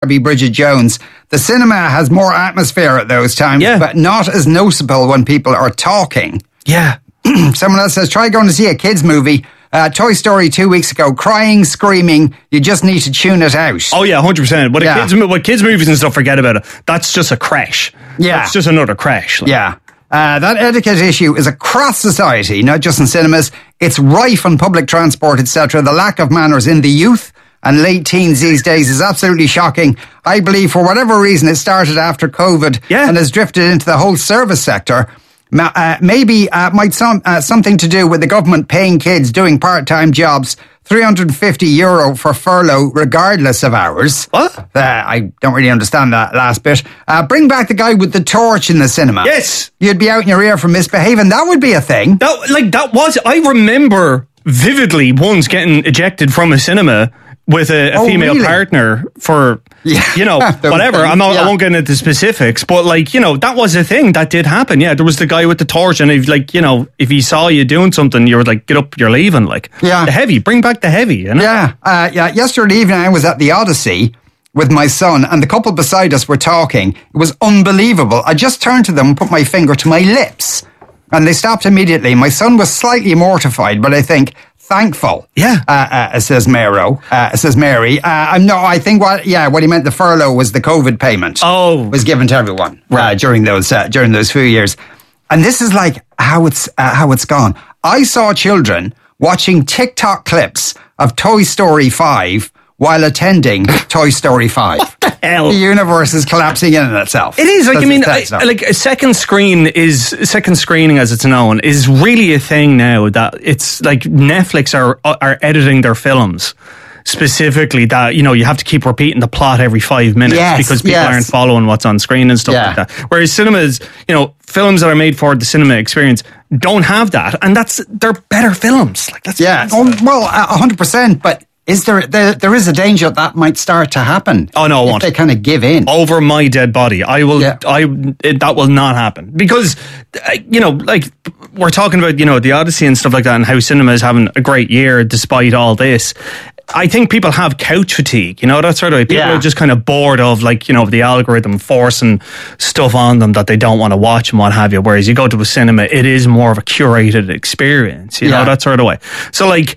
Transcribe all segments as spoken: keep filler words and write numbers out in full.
Barbie, Bridget Jones. The cinema has more atmosphere at those times, yeah. but not as noticeable when people are talking. Yeah. Someone else says, try going to see a kids movie. Uh, Toy Story two weeks ago, crying, screaming, you just need to tune it out. Oh yeah, one hundred percent. But yeah. kids, what kids movies and stuff, forget about it. That's just a crash. Yeah. It's just another crash. Like. Yeah. Uh, that etiquette issue is across society, not just in cinemas. It's rife on public transport, et cetera. The lack of manners in the youth and late teens these days is absolutely shocking. I believe for whatever reason it started after COVID yeah. and has drifted into the whole service sector. Uh, maybe uh, might some uh, something to do with the government paying kids doing part-time jobs three hundred fifty euro for furlough regardless of hours. What? Uh, I don't really understand that last bit. Uh, bring back the guy with the torch in the cinema. Yes. You'd be out in your ear for misbehaving. That would be a thing. That, like, that was... I remember vividly once getting ejected from a cinema with a, a oh, female really? partner for, yeah. you know, whatever. I'm not, yeah. I won't get into specifics, but like, you know, that was a thing that did happen. Yeah, there was the guy with the torch, and if like, you know, if he saw you doing something, you were like, get up, you're leaving. Like, yeah. the heavy, bring back the heavy. You know? Yeah, uh, yeah. Yesterday evening, I was at the Odyssey with my son, and the couple beside us were talking. It was unbelievable. I just turned to them and put my finger to my lips, and they stopped immediately. My son was slightly mortified, but I think thankful. Yeah. Uh, uh, says Maro. Uh, says Mary. Uh, no, I think what, yeah, what he meant, the furlough was the COVID payment. Oh. Was given to everyone right. uh, during those, uh, during those few years. And this is like how it's, uh, how it's gone. I saw children watching TikTok clips of Toy Story five while attending Toy Story five. What the hell? The universe is collapsing in on itself. It is. Like, That's I mean, I, like a second screen is, second screening as it's known, is really a thing now that it's like Netflix are, are editing their films. Specifically that, you know, you have to keep repeating the plot every five minutes yes, because people yes. aren't following what's on screen and stuff yeah. like that. Whereas cinemas, you know, films that are made for the cinema experience don't have that. And that's, they're better films. Like that's Yeah. Oh, well, a hundred percent. But is there, there, there is a danger that might start to happen. Oh, no, it won't. They kind of give in. Over my dead body. I will, yeah. I, it, that will not happen. Because, uh, you know, like, we're talking about, you know, the Odyssey and stuff like that and how cinema is having a great year despite all this. I think people have couch fatigue, you know, that sort of way. People yeah. are just kind of bored of, like, you know, the algorithm forcing stuff on them that they don't want to watch and what have you. Whereas you go to a cinema, it is more of a curated experience, you yeah. know, that sort of way. So, like,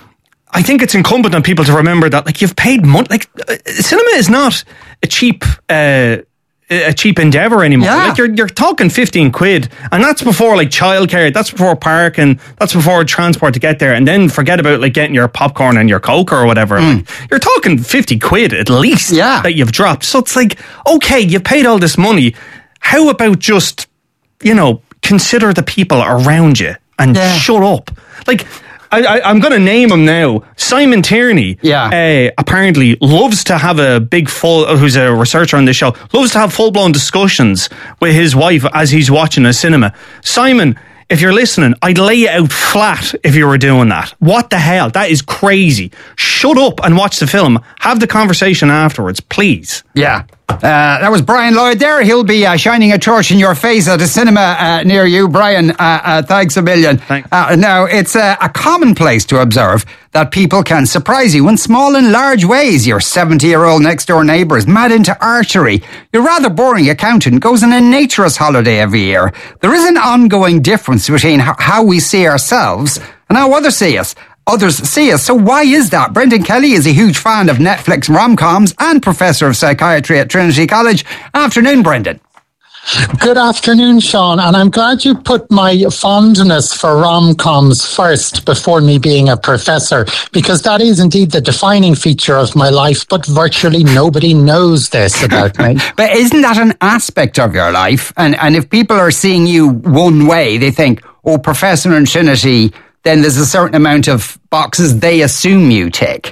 I think it's incumbent on people to remember that, like, you've paid money. Like, uh, cinema is not a cheap, uh, a cheap endeavour anymore. Yeah. Like, you're you're talking fifteen quid, and that's before like childcare, that's before parking, that's before transport to get there, and then forget about like getting your popcorn and your Coke or whatever. Mm. Like, you're talking fifty quid at least yeah. that you've dropped. So it's like, okay, you paid all this money. How about just, you know, consider the people around you and yeah. shut up? Like, I, I, I'm going to name him now. Simon Tierney yeah. uh, apparently loves to have a big full, who's a researcher on this show, loves to have full-blown discussions with his wife as he's watching a cinema. Simon, if you're listening, I'd lay you out flat if you were doing that. What the hell? That is crazy. Shut up and watch the film. Have the conversation afterwards, please. Yeah. Uh, that was Brian Lloyd there. He'll be uh, shining a torch in your face at a cinema uh, near you. Brian, uh, uh, thanks a million. Thanks. Uh, now, it's uh, a commonplace to observe that people can surprise you in small and large ways. Your seventy-year-old next-door neighbour is mad into archery. Your rather boring accountant goes on a naturist holiday every year. There is an ongoing difference between h- how we see ourselves and how others see us. Others see us. So why is that? Brendan Kelly is a huge fan of Netflix rom-coms and professor of psychiatry at Trinity College. Afternoon, Brendan. Good afternoon, Sean, and I'm glad you put my fondness for rom-coms first before me being a professor, because that is indeed the defining feature of my life, but virtually nobody knows this about me. But isn't that an aspect of your life? And and if people are seeing you one way, they think, oh, professor in Trinity, then there's a certain amount of boxes they assume you tick.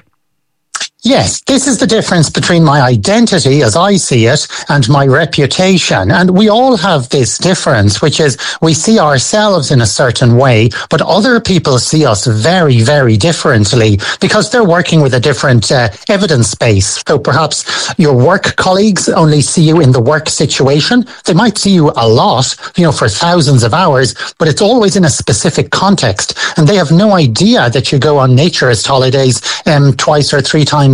Yes, this is the difference between my identity, as I see it, and my reputation. And we all have this difference, which is we see ourselves in a certain way, but other people see us very, very differently because they're working with a different uh, evidence base. So perhaps your work colleagues only see you in the work situation. They might see you a lot, you know, for thousands of hours, but it's always in a specific context. And they have no idea that you go on naturist holidays um, twice or three times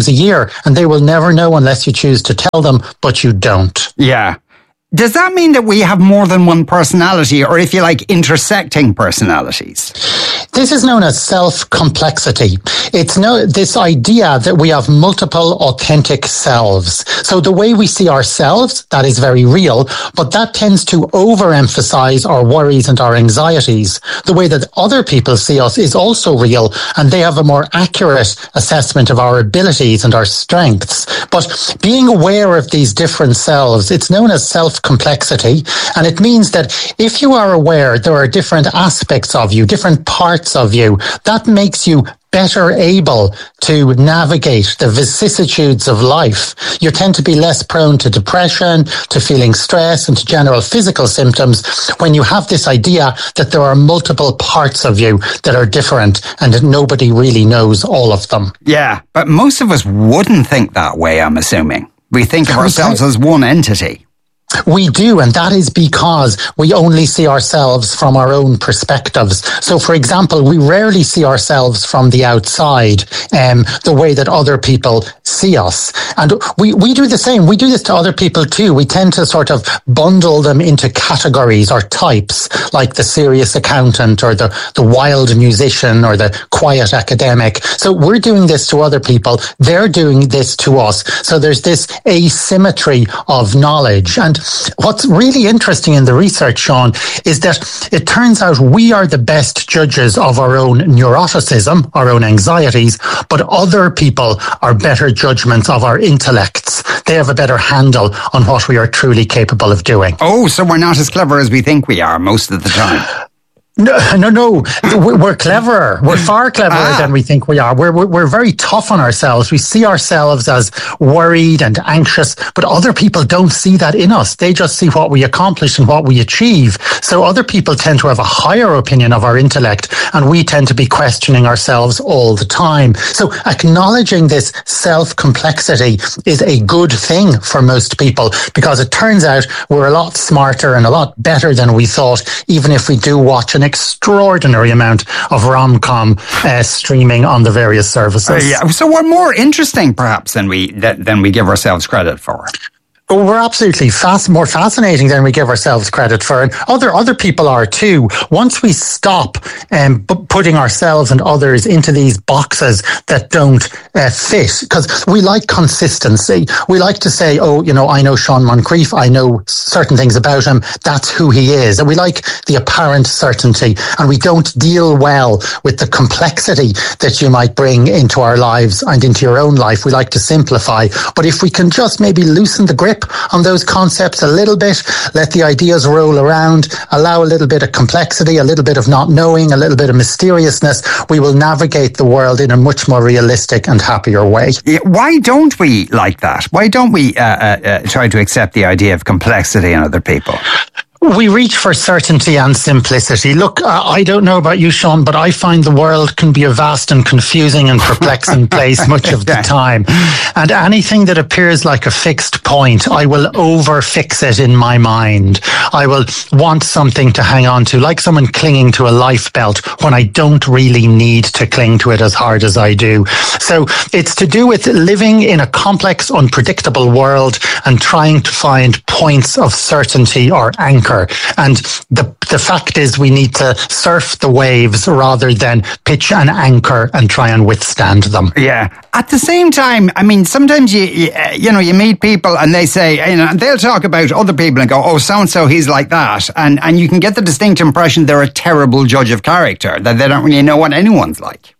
times a year, and they will never know unless you choose to tell them, but you don't. Yeah. Does that mean that we have more than one personality, or if you like, intersecting personalities? This is known as self-complexity. It's no, this idea that we have multiple authentic selves. So the way we see ourselves, that is very real, but that tends to overemphasize our worries and our anxieties. The way that other people see us is also real, and they have a more accurate assessment of our abilities and our strengths. But being aware of these different selves, it's known as self-complexity, and it means that if you are aware there are different aspects of you, different parts of you, that makes you better able to navigate the vicissitudes of life. You tend to be less prone to depression, to feeling stress, and to general physical symptoms when you have this idea that there are multiple parts of you that are different and that nobody really knows all of them. Yeah, but most of us wouldn't think that way, I'm assuming. We think of ourselves as one entity. We do, and that is because we only see ourselves from our own perspectives. So, for example, we rarely see ourselves from the outside, um, the way that other people see us. And we, we do the same. We do this to other people too. We tend to sort of bundle them into categories or types, like the serious accountant or the, the wild musician or the quiet academic. So we're doing this to other people. They're doing this to us. So there's this asymmetry of knowledge. And what's really interesting in the research, Sean, is that it turns out we are the best judges of our own neuroticism, our own anxieties, but other people are better judgments of our intellects. They have a better handle on what we are truly capable of doing. Oh, so we're not as clever as we think we are most of the time. No, no, no. We're cleverer. We're far cleverer ah. than we think we are. We're, we're we're very tough on ourselves. We see ourselves as worried and anxious, but other people don't see that in us. They just see what we accomplish and what we achieve. So other people tend to have a higher opinion of our intellect, and we tend to be questioning ourselves all the time. So acknowledging this self-complexity is a good thing for most people, because it turns out we're a lot smarter and a lot better than we thought, even if we do watch an extraordinary amount of rom-com uh, streaming on the various services. Uh, yeah, so we're more interesting, perhaps, than we that, than we give ourselves credit for. We're absolutely fast, more fascinating than we give ourselves credit for, and other other people are too. Once we stop um, b- putting ourselves and others into these boxes that don't uh, fit, because we like consistency. We like to say, oh, you know, I know Sean Moncrief, I know certain things about him, that's who he is. And we like the apparent certainty, and we don't deal well with the complexity that you might bring into our lives and into your own life. We like to simplify. But if we can just maybe loosen the grip on those concepts a little bit, let the ideas roll around, allow a little bit of complexity, a little bit of not knowing, a little bit of mysteriousness, we will navigate the world in a much more realistic and happier way. Yeah, why don't we like that? Why don't we uh, uh, uh, try to accept the idea of complexity in other people? We reach for certainty and simplicity. Look, uh, I don't know about you, Sean, but I find the world can be a vast and confusing and perplexing place much of the time. And anything that appears like a fixed point, I will over-fix it in my mind. I will want something to hang on to, like someone clinging to a life belt when I don't really need to cling to it as hard as I do. So it's to do with living in a complex, unpredictable world and trying to find points of certainty or anchor. And the the fact is we need to surf the waves rather than pitch an anchor and try and withstand them. Yeah. At the same time, I mean, sometimes you, you, you know, you meet people and they say, you know, they'll talk about other people and go, oh, so-and-so, he's like that. And, and you can get the distinct impression they're a terrible judge of character, that they don't really know what anyone's like.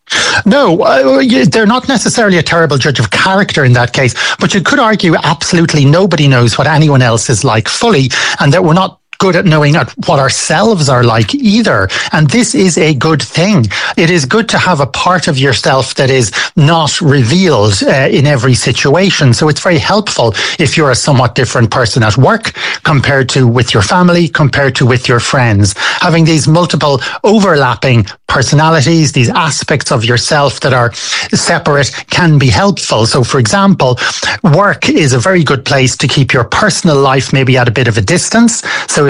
No, uh, they're not necessarily a terrible judge of character in that case, but you could argue absolutely nobody knows what anyone else is like fully, and that we're not good at knowing what ourselves are like either. And this is a good thing. It is good to have a part of yourself that is not revealed uh, in every situation. So it's very helpful if you're a somewhat different person at work compared to with your family, compared to with your friends. Having these multiple overlapping personalities, these aspects of yourself that are separate can be helpful. So for example, work is a very good place to keep your personal life maybe at a bit of a distance. So if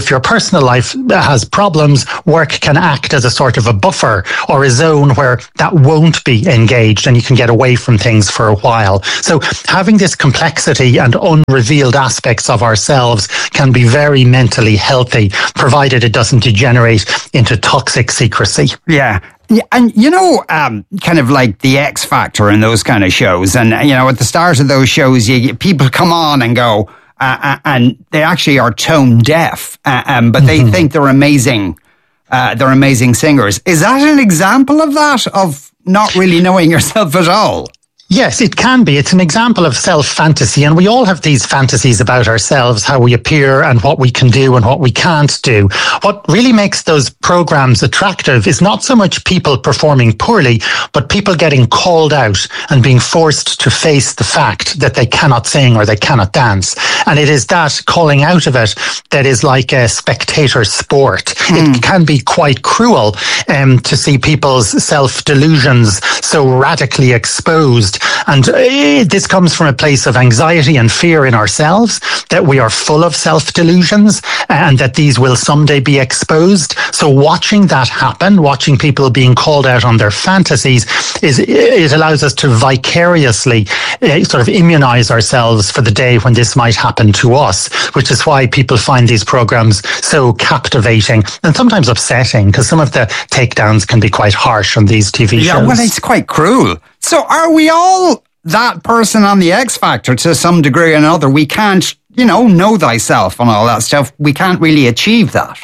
if your personal life has problems, work can act as a sort of a buffer or a zone where that won't be engaged and you can get away from things for a while. So having this complexity and unrevealed aspects of ourselves can be very mentally healthy, provided it doesn't degenerate into toxic secrecy. Yeah. Yeah, and you know, um, kind of like the X Factor and those kind of shows, and you know, at the start of those shows, you get, people come on and go, uh, uh, and they actually are tone deaf, uh, um, but they mm-hmm. think they're amazing. Uh, they're amazing singers. Is that an example of that, of not really knowing yourself at all? Yes, it can be. It's an example of self-fantasy, and we all have these fantasies about ourselves, how we appear and what we can do and what we can't do. What really makes those programs attractive is not so much people performing poorly, but people getting called out and being forced to face the fact that they cannot sing or they cannot dance. And it is that calling out of it that is like a spectator sport. Mm. It can be quite cruel um, to see people's self-delusions so radically exposed. And uh, this comes from a place of anxiety and fear in ourselves, that we are full of self-delusions and that these will someday be exposed. So watching that happen, watching people being called out on their fantasies, is it allows us to vicariously uh, sort of immunize ourselves for the day when this might happen to us, which is why people find these programs so captivating and sometimes upsetting, because some of the takedowns can be quite harsh on these T V shows. Yeah, well, it's quite cruel. So are we all that person on the X Factor to some degree or another? We can't, you know, know thyself and all that stuff. We can't really achieve that.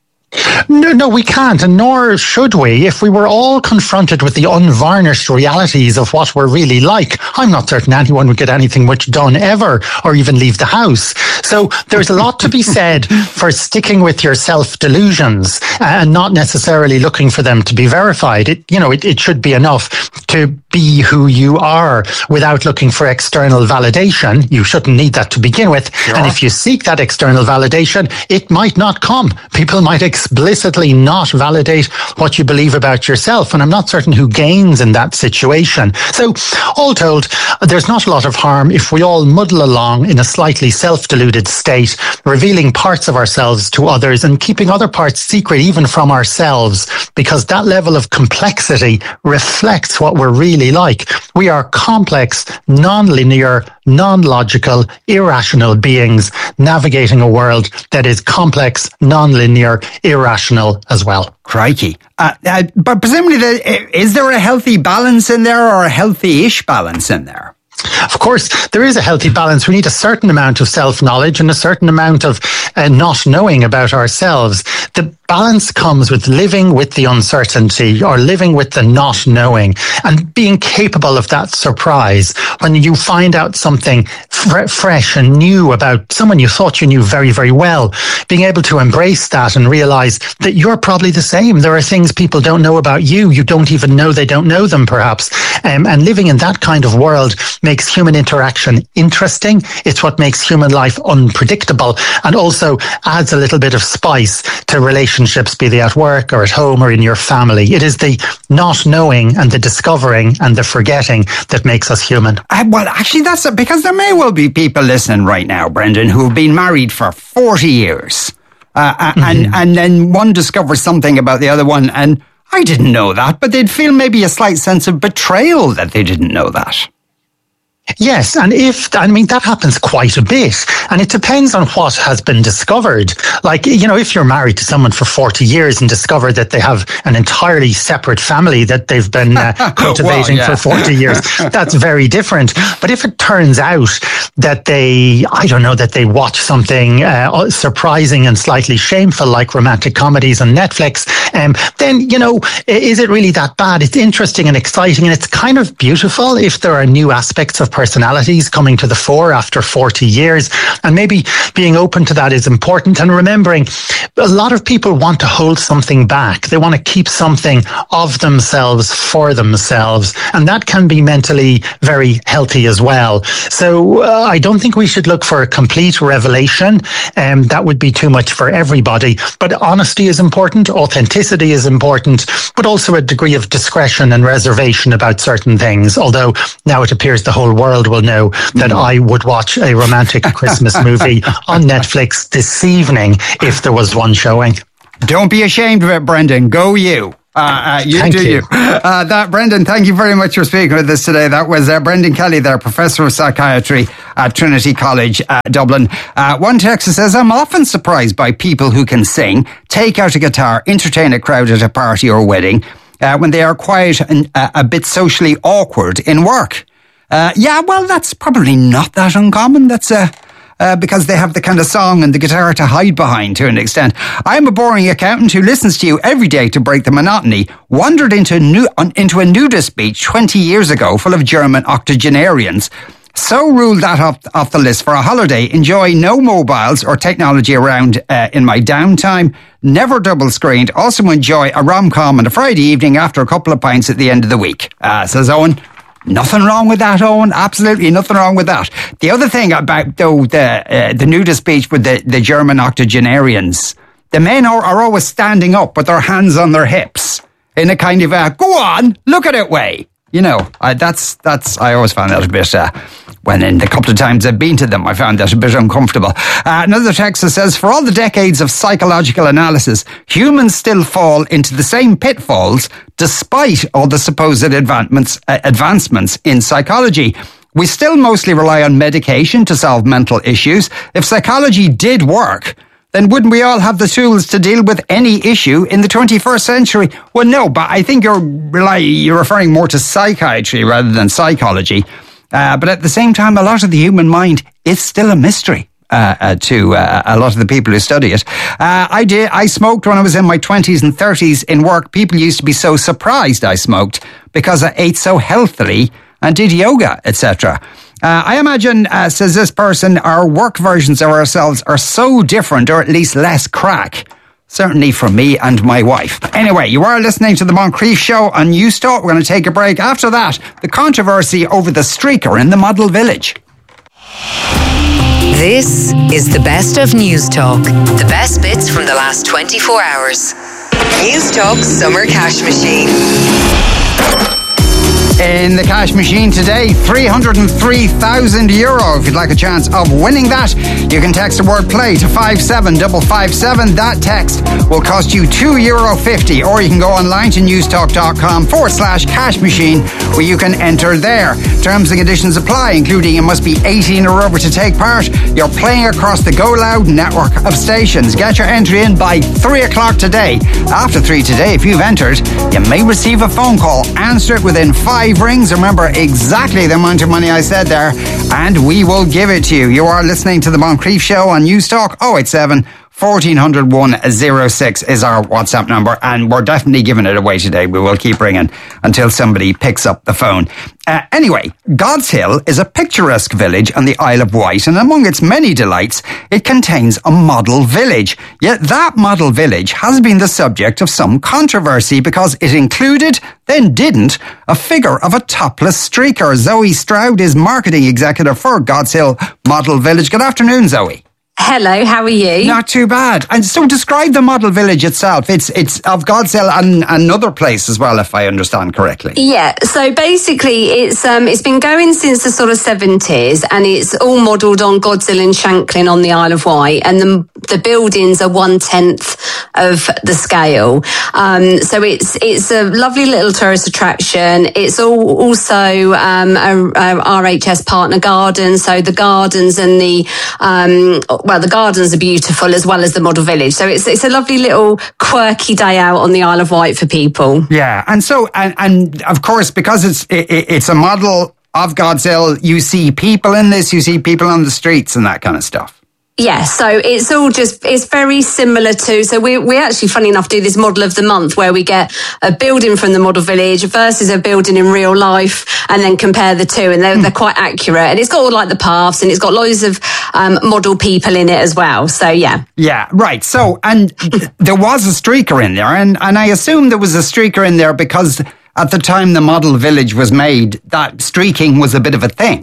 No, no, we can't, and nor should we. If we were all confronted with the unvarnished realities of what we're really like, I'm not certain anyone would get anything much done ever, or even leave the house. So there's a lot to be said for sticking with your self-delusions and not necessarily looking for them to be verified. It, you know, it, it should be enough to be who you are without looking for external validation. You shouldn't need that to begin with. Sure. And if you seek that external validation, it might not come. People might explicitly not validate what you believe about yourself, and I'm not certain who gains in that situation. So, all told, there's not a lot of harm if we all muddle along in a slightly self-deluded state, revealing parts of ourselves to others and keeping other parts secret even from ourselves, because that level of complexity reflects what we're really like. We are complex, non-linear, non-logical, irrational beings navigating a world that is complex, non-linear, irrational as well. Crikey. Uh, uh, but presumably, the, is there a healthy balance in there, or a healthy-ish balance in there? Of course, there is a healthy balance. We need a certain amount of self-knowledge and a certain amount of uh, not knowing about ourselves. The balance comes with living with the uncertainty, or living with the not knowing, and being capable of that surprise when you find out something fr- fresh and new about someone you thought you knew very, very well. Being able to embrace that and realize that you're probably the same. There are things people don't know about you. You don't even know they don't know them, perhaps. Um, and living in that kind of world makes human interaction interesting. It's what makes human life unpredictable, and also adds a little bit of spice to relationships, be they at work or at home or in your family. It is the not knowing and the discovering and the forgetting that makes us human. Uh, well, actually, that's a, because there may well be people listening right now, Brendan, who have been married for forty years. Uh, mm-hmm. and, and then one discovers something about the other one, and I didn't know that, but they'd feel maybe a slight sense of betrayal that they didn't know that. Yes, and if, I mean, that happens quite a bit, and it depends on what has been discovered. Like, you know, if you're married to someone for forty years and discover that they have an entirely separate family that they've been uh, cultivating well, yeah. for forty years, that's very different. But if it turns out that they, I don't know, that they watch something uh, surprising and slightly shameful, like romantic comedies on Netflix, um, then, you know, is it really that bad? It's interesting and exciting, and it's kind of beautiful if there are new aspects of personalities coming to the fore after forty years, and maybe being open to that is important. And remembering, a lot of people want to hold something back. They want to keep something of themselves for themselves, and that can be mentally very healthy as well. So uh, I don't think we should look for a complete revelation, and um, that would be too much for everybody. But honesty is important, authenticity is important, but also a degree of discretion and reservation about certain things, although now it appears the whole world will know that mm. I would watch a romantic Christmas movie on Netflix this evening if there was one showing. Don't be ashamed of it, Brendan. Go you. Uh, uh, you thank do you. you. Uh, that, Brendan, thank you very much for speaking with us today. That was uh, Brendan Kelly there, Professor of Psychiatry at Trinity College, uh, Dublin. Uh, one texter says, I'm often surprised by people who can sing, take out a guitar, entertain a crowd at a party or wedding, uh, when they are quiet and uh, a bit socially awkward in work. Uh, yeah, well, that's probably not that uncommon. That's a... Uh, Uh, because they have the kind of song and the guitar to hide behind to an extent. I'm a boring accountant who listens to you every day to break the monotony. Wandered into, nu- into a nudist beach twenty years ago full of German octogenarians. So ruled that off, off the list for a holiday. Enjoy no mobiles or technology around uh, in my downtime. Never double screened. Also enjoy a rom-com on a Friday evening after a couple of pints at the end of the week. Uh, says Owen. Nothing wrong with that, Owen. Absolutely nothing wrong with that. The other thing about, though, the uh, the nudist beach with the, the German octogenarians, the men are, are always standing up with their hands on their hips in a kind of a, go on, look at it way. You know, I, that's, that's, I always found that a bit, uh, when in the couple of times I've been to them, I found that a bit uncomfortable. Uh, another texter says, for all the decades of psychological analysis, humans still fall into the same pitfalls despite all the supposed advancements, uh, advancements in psychology. We still mostly rely on medication to solve mental issues. If psychology did work, then wouldn't we all have the tools to deal with any issue in the twenty-first century? Well, no, but I think you're rely, you're referring more to psychiatry rather than psychology. Uh, but at the same time, a lot of the human mind is still a mystery uh, uh, to uh, a lot of the people who study it. Uh, I did. I smoked when I was in my twenties and thirties in work. People used to be so surprised I smoked because I ate so healthily and did yoga, et cetera. Uh, I imagine, uh, says this person, our work versions of ourselves are so different, or at least less crack. Certainly for me and my wife. Anyway, you are listening to the Moncrief Show on Newstalk. We're going to take a break. After that, the controversy over the streaker in the model village. This is the best of Newstalk. The best bits from the last twenty-four hours. Newstalk Summer Cash Machine. In the cash machine today, three hundred three thousand euro. If you'd like a chance of winning that, you can text the word play to five seven five five seven. That text will cost you two euro fifty, or you can go online to newstalk.com forward slash cash machine where you can enter there. Terms and conditions apply, including you must be eighteen or over to take part. You're playing across the Go Loud network of stations. Get your entry in by three o'clock today. After three today, if you've entered, you may receive a phone call. Answer it within five rings. Remember exactly the amount of money I said there, and we will give it to you. You are listening to the Moncrief Show on Newstalk. oh eight seven, fourteen hundred, one oh six is our WhatsApp number, and we're definitely giving it away today. We will keep ringing until somebody picks up the phone. Uh, anyway, God's Hill is a picturesque village on the Isle of Wight, and among its many delights, it contains a model village. Yet that model village has been the subject of some controversy because it included, then didn't, a figure of a topless streaker. Zoe Stroud is marketing executive for God's Hill Model Village. Good afternoon, Zoe. Hello, how are you? Not too bad. And so describe the model village itself. It's it's of God's Hill and another place as well, if I understand correctly. Yeah, so basically it's um it's been going since the sort of seventies, and it's all modelled on God's Hill and Shanklin on the Isle of Wight, and the the buildings are one tenth of the scale. Um, so it's it's a lovely little tourist attraction. It's all also um, a, a R H S partner garden, so the gardens and the um, well, the gardens are beautiful as well as the model village. So it's it's a lovely little quirky day out on the Isle of Wight for people. Yeah, and so and, and of course because it's it, it's a model of God's Hill, you see people in this, you see people on the streets and that kind of stuff. Yeah, so it's all just, it's very similar to, so we we actually, funny enough, do this model of the month where we get a building from the model village versus a building in real life and then compare the two, and they're, mm. they're quite accurate. And it's got all like the paths and it's got loads of um, model people in it as well. So, yeah. Yeah, right. So, and there was a streaker in there, and, and I assume there was a streaker in there because at the time the model village was made, that streaking was a bit of a thing.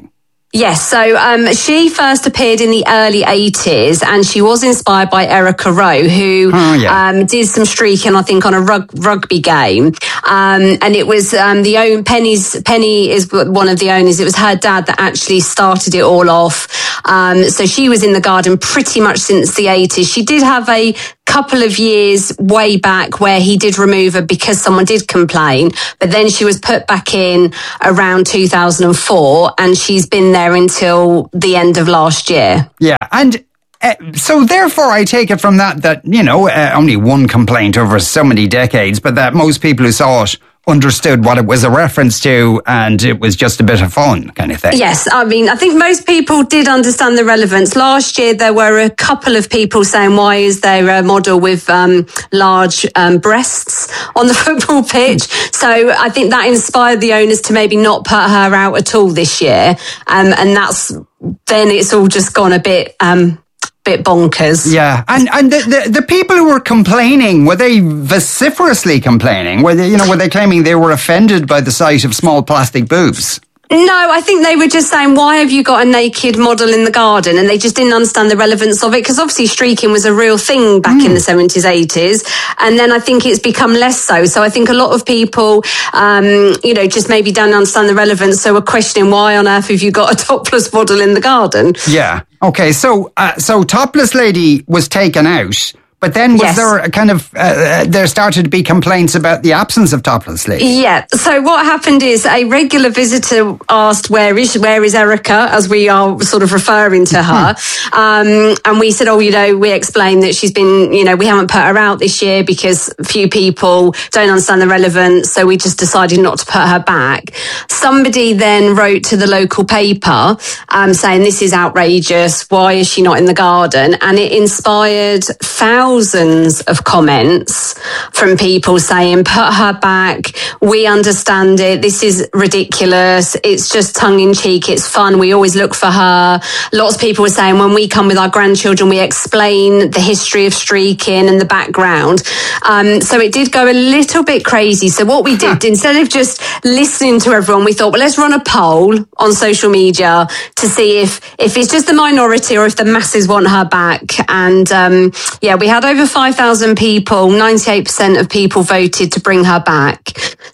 Yes, so um, she first appeared in the early eighties, and she was inspired by Erica Rowe, who oh, yeah. um, did some streaking, I think, on a rug- rugby game. Um, and it was um, the own Penny's Penny is one of the owners. It was her dad that actually started it all off. Um, so she was in the garden pretty much since the eighties. She did have a couple of years way back where he did remove her because someone did complain, but then she was put back in around two thousand four, and she's been there until the end of last year. Yeah, and uh, so therefore I take it from that that, you know, uh, only one complaint over so many decades, but that most people who saw it understood what it was a reference to, and it was just a bit of fun kind of thing. Yes, I mean, I think most people did understand the relevance. Last year, there were a couple of people saying, why is there a model with um, large um, breasts on the football pitch? So I think that inspired the owners to maybe not put her out at all this year. Um, and that's, then it's all just gone a bit... Um, bit bonkers. Yeah, and and the, the the people who were complaining, were they vociferously complaining? Were they, you know, were they claiming they were offended by the sight of small plastic boobs? No, I think they were just saying, why have you got a naked model in the garden? And they just didn't understand the relevance of it, because obviously streaking was a real thing back mm. in the seventies, eighties. And then I think it's become less so. So I think a lot of people, um, you know, just maybe don't understand the relevance. So we're questioning, why on earth have you got a topless model in the garden? Yeah. Okay. So, uh, so Topless Lady was taken out. But then was yes. there a kind of, uh, there started to be complaints about the absence of Topless Lady? Yeah. So what happened is a regular visitor asked, where is where is Erica, as we are sort of referring to her. um, and we said, oh, you know, we explained that she's been, you know, we haven't put her out this year because few people don't understand the relevance. So we just decided not to put her back. Somebody then wrote to the local paper um, saying, this is outrageous. Why is she not in the garden? And it inspired thousands Thousands of comments from people saying, put her back, we understand it, this is ridiculous, it's just tongue-in-cheek, it's fun, we always look for her. Lots of people were saying, when we come with our grandchildren, we explain the history of streaking and the background. Um, so it did go a little bit crazy. So what we did, instead of just listening to everyone, we thought, well, let's run a poll on social media to see if, if it's just the minority or if the masses want her back. And um, yeah, we had over five thousand people, ninety-eight percent of people voted to bring her back.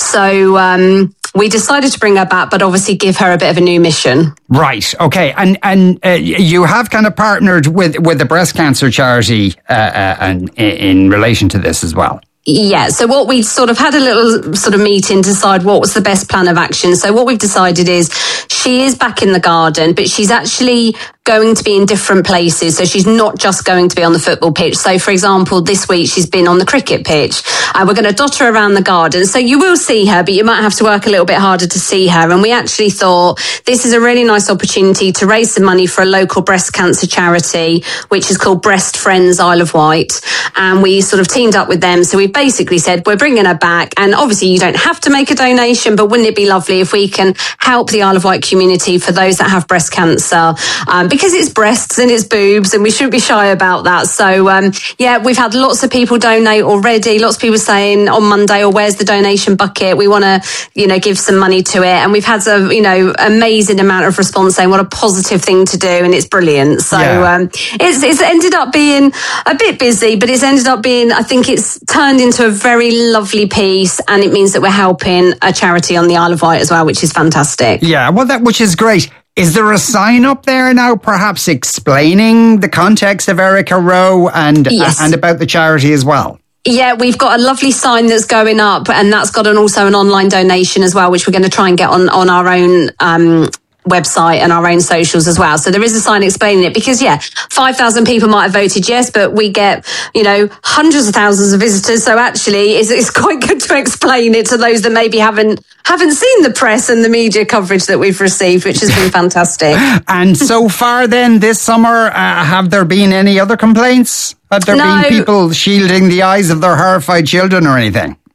So um, we decided to bring her back, but obviously give her a bit of a new mission. Right. Okay. And and uh, you have kind of partnered with, with the breast cancer charity uh, uh, and in, in relation to this as well. Yeah, so what we sort of had a little sort of meeting to decide what was the best plan of action. So what we've decided is she is back in the garden, but she's actually going to be in different places. So she's not just going to be on the football pitch. So, for example, this week she's been on the cricket pitch. Uh, we're going to dot her around the garden. So you will see her, but you might have to work a little bit harder to see her. And we actually thought this is a really nice opportunity to raise some money for a local breast cancer charity, which is called Breast Friends Isle of Wight. And we sort of teamed up with them. So we basically said, we're bringing her back. And obviously you don't have to make a donation, but wouldn't it be lovely if we can help the Isle of Wight community for those that have breast cancer? Um, because it's breasts and it's boobs, and we shouldn't be shy about that. So um, yeah, we've had lots of people donate already. Lots of people saying on Monday, or oh, where's the donation bucket? We want to, you know, give some money to it. And we've had a, you know, amazing amount of response saying what a positive thing to do, and it's brilliant. So yeah. um, it's, it's ended up being a bit busy, but it's ended up being, I think it's turned into a very lovely piece, and it means that we're helping a charity on the Isle of Wight as well, which is fantastic. Yeah, well, that which is great. Is there a sign up there now, perhaps explaining the context of Erica Rowe and yes. uh, and about the charity as well? Yeah, we've got a lovely sign that's going up, and that's got an also an online donation as well, which we're going to try and get on on our own um website and our own socials as well. So there is a sign explaining it, because yeah, five thousand people might have voted yes, but we get, you know, hundreds of thousands of visitors. So actually it's, it's quite good to explain it to those that maybe haven't haven't seen the press and the media coverage that we've received, which has been fantastic. And so far then this summer, uh, have there been any other complaints? Have there no. been people shielding the eyes of their horrified children or anything?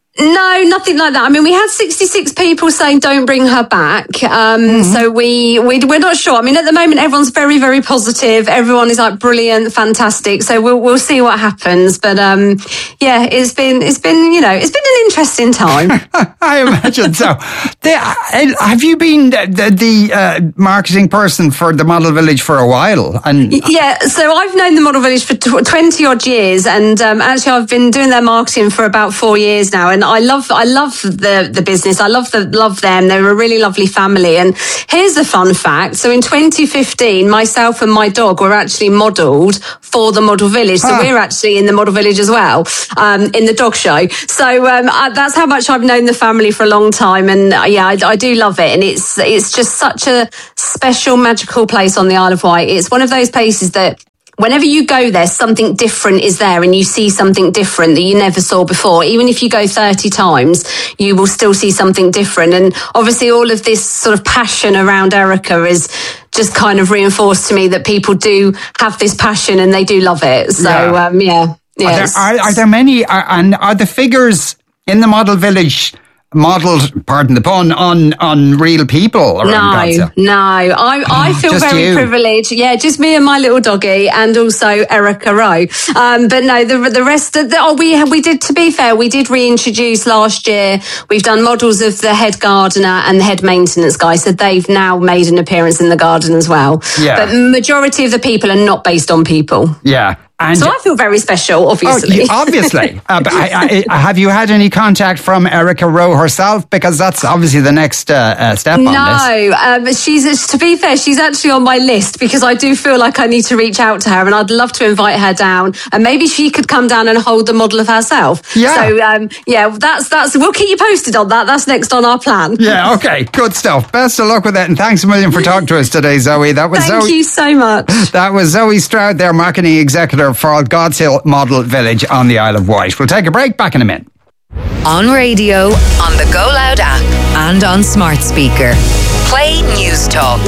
No, nothing like that. I mean, we had sixty-six people saying don't bring her back. Um, mm-hmm. So we, we, we're not sure. I mean, at the moment, everyone's very, very positive. Everyone is like brilliant, fantastic. So we'll, we'll see what happens. But, um, yeah, it's been, it's been, you know, it's been an interesting time. I imagine so. The, uh, have you been the, the uh, marketing person for the Model Village for a while? And yeah, so I've known the Model Village for twenty odd years. And, um, actually I've been doing their marketing for about four years now. And I love, I love the, the business. I love the, love them. They're a really lovely family. And here's a fun fact. So in twenty fifteen, myself and my dog were actually modelled for the Model Village. So huh. we're actually in the Model Village as well, um, in the dog show. So, um, I, that's how much I've known the family for a long time. And uh, yeah, I, I do love it. And it's, it's just such a special, magical place on the Isle of Wight. It's one of those places that whenever you go there, something different is there and you see something different that you never saw before. Even if you go thirty times, you will still see something different. And obviously all of this sort of passion around Erica is just kind of reinforced to me that people do have this passion and they do love it. So, yeah. Um, yeah. Yes. Are, there, are, are there many, are, and are the figures in the Model Village modelled, pardon the pun, on, on real people around No, Godshill? no. I, I feel very you. privileged. Yeah, just me and my little doggy and also Erica Rowe. Um, but no, the the rest of the, oh, we, we did, to be fair, we did reintroduce last year. We've done models of the head gardener and the head maintenance guy. So they've now made an appearance in the garden as well. Yeah. But majority of the people are not based on people. Yeah. And so I feel very special, obviously. Oh, obviously. uh, but I, I, have you had any contact from Erica Rowe herself? Because that's obviously the next uh, uh, step on this. No, um, she's, to be fair, she's actually on my list because I do feel like I need to reach out to her and I'd love to invite her down and maybe she could come down and hold the model of herself. Yeah. So, um, yeah, that's, that's, we'll keep you posted on that. That's next on our plan. Yeah, okay. Good stuff. Best of luck with it. And thanks a million for talking to us today, Zoe. That was Thank Zoe, you so much. That was Zoe Stroud, their marketing executive for Godshill Model Village on the Isle of Wight. We'll take a break. Back in a minute. On radio, on the Go Loud app, and on smart speaker. Play News Talk.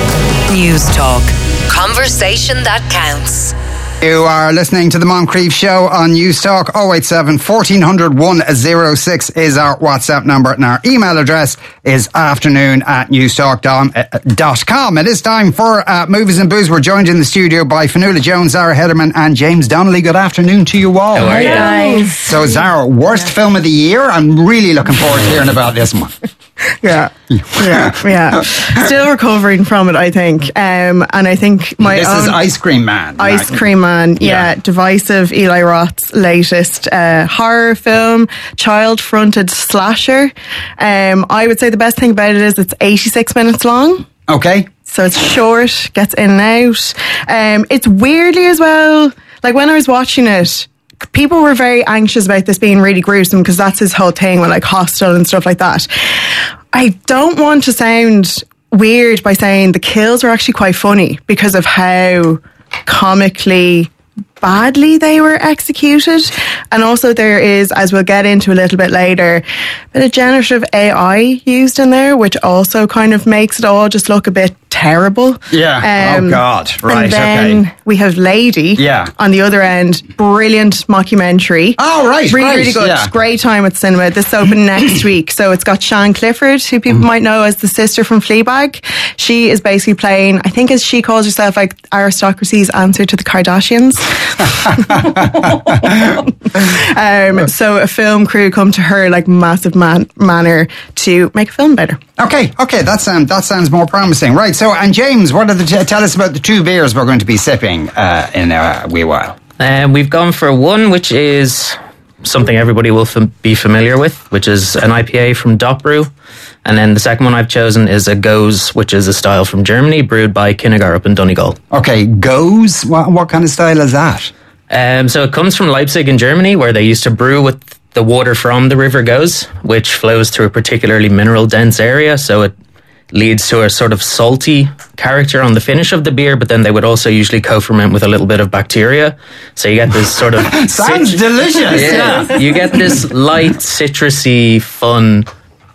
News Talk. Conversation that counts. You are listening to the Moncrief Show on News Talk. oh eight seven, fourteen hundred, one oh six is our WhatsApp number and our email address is afternoon at newstalk dot com. It is time for uh, Movies and Booze. We're joined in the studio by Fionnuala Jones, Zara Hederman and James Donnelly. Good afternoon to you all. How are you? Nice. So Zara, worst yeah. film of the year? I'm really looking forward to hearing about this one. Yeah, yeah, yeah. Still recovering from it, I think. Um, and I think my this own is Ice Cream Man. Ice Cream Man, yeah, yeah. Divisive, Eli Roth's latest uh, horror film, child-fronted slasher. Um, I would say the best thing about it is it's eighty-six minutes long. Okay. So it's short, gets in and out. Um, it's weirdly as well, like when I was watching it, people were very anxious about this being really gruesome because that's his whole thing with like Hostel and stuff like that. I don't want to sound weird by saying the kills were actually quite funny because of how comically badly they were executed. And also there is, as we'll get into a little bit later, a bit of generative A I used in there, which also kind of makes it all just look a bit terrible. Yeah. Um, oh, God. Right. And then okay. we have Lady yeah. on the other end. Brilliant mockumentary. Oh, right. Really, right. really good. Yeah. Great time at cinema. This open next week. So it's got Sian Clifford, who people mm. might know as the sister from Fleabag. She is basically playing, I think as she calls herself, like aristocracy's answer to the Kardashians. um, so a film crew come to her like massive man- manner to make a film better. Okay, okay, that sounds that sounds more promising, right? So, and James, what are the t- tell us about the two beers we're going to be sipping uh, in a wee while? Um, we've gone for one, which is something everybody will f- be familiar with, which is an I P A from Dot Brew, and then the second one I've chosen is a Goes, which is a style from Germany, brewed by Kinnegar up in Donegal. Okay, Goes. What what kind of style is that? Um, so it comes from Leipzig in Germany, where they used to brew with the water from the River Goes, which flows through a particularly mineral-dense area, so it leads to a sort of salty character on the finish of the beer, but then they would also usually co-ferment with a little bit of bacteria. So you get this sort of... Sounds cit- delicious! Yeah, yeah. You get this light, citrusy, fun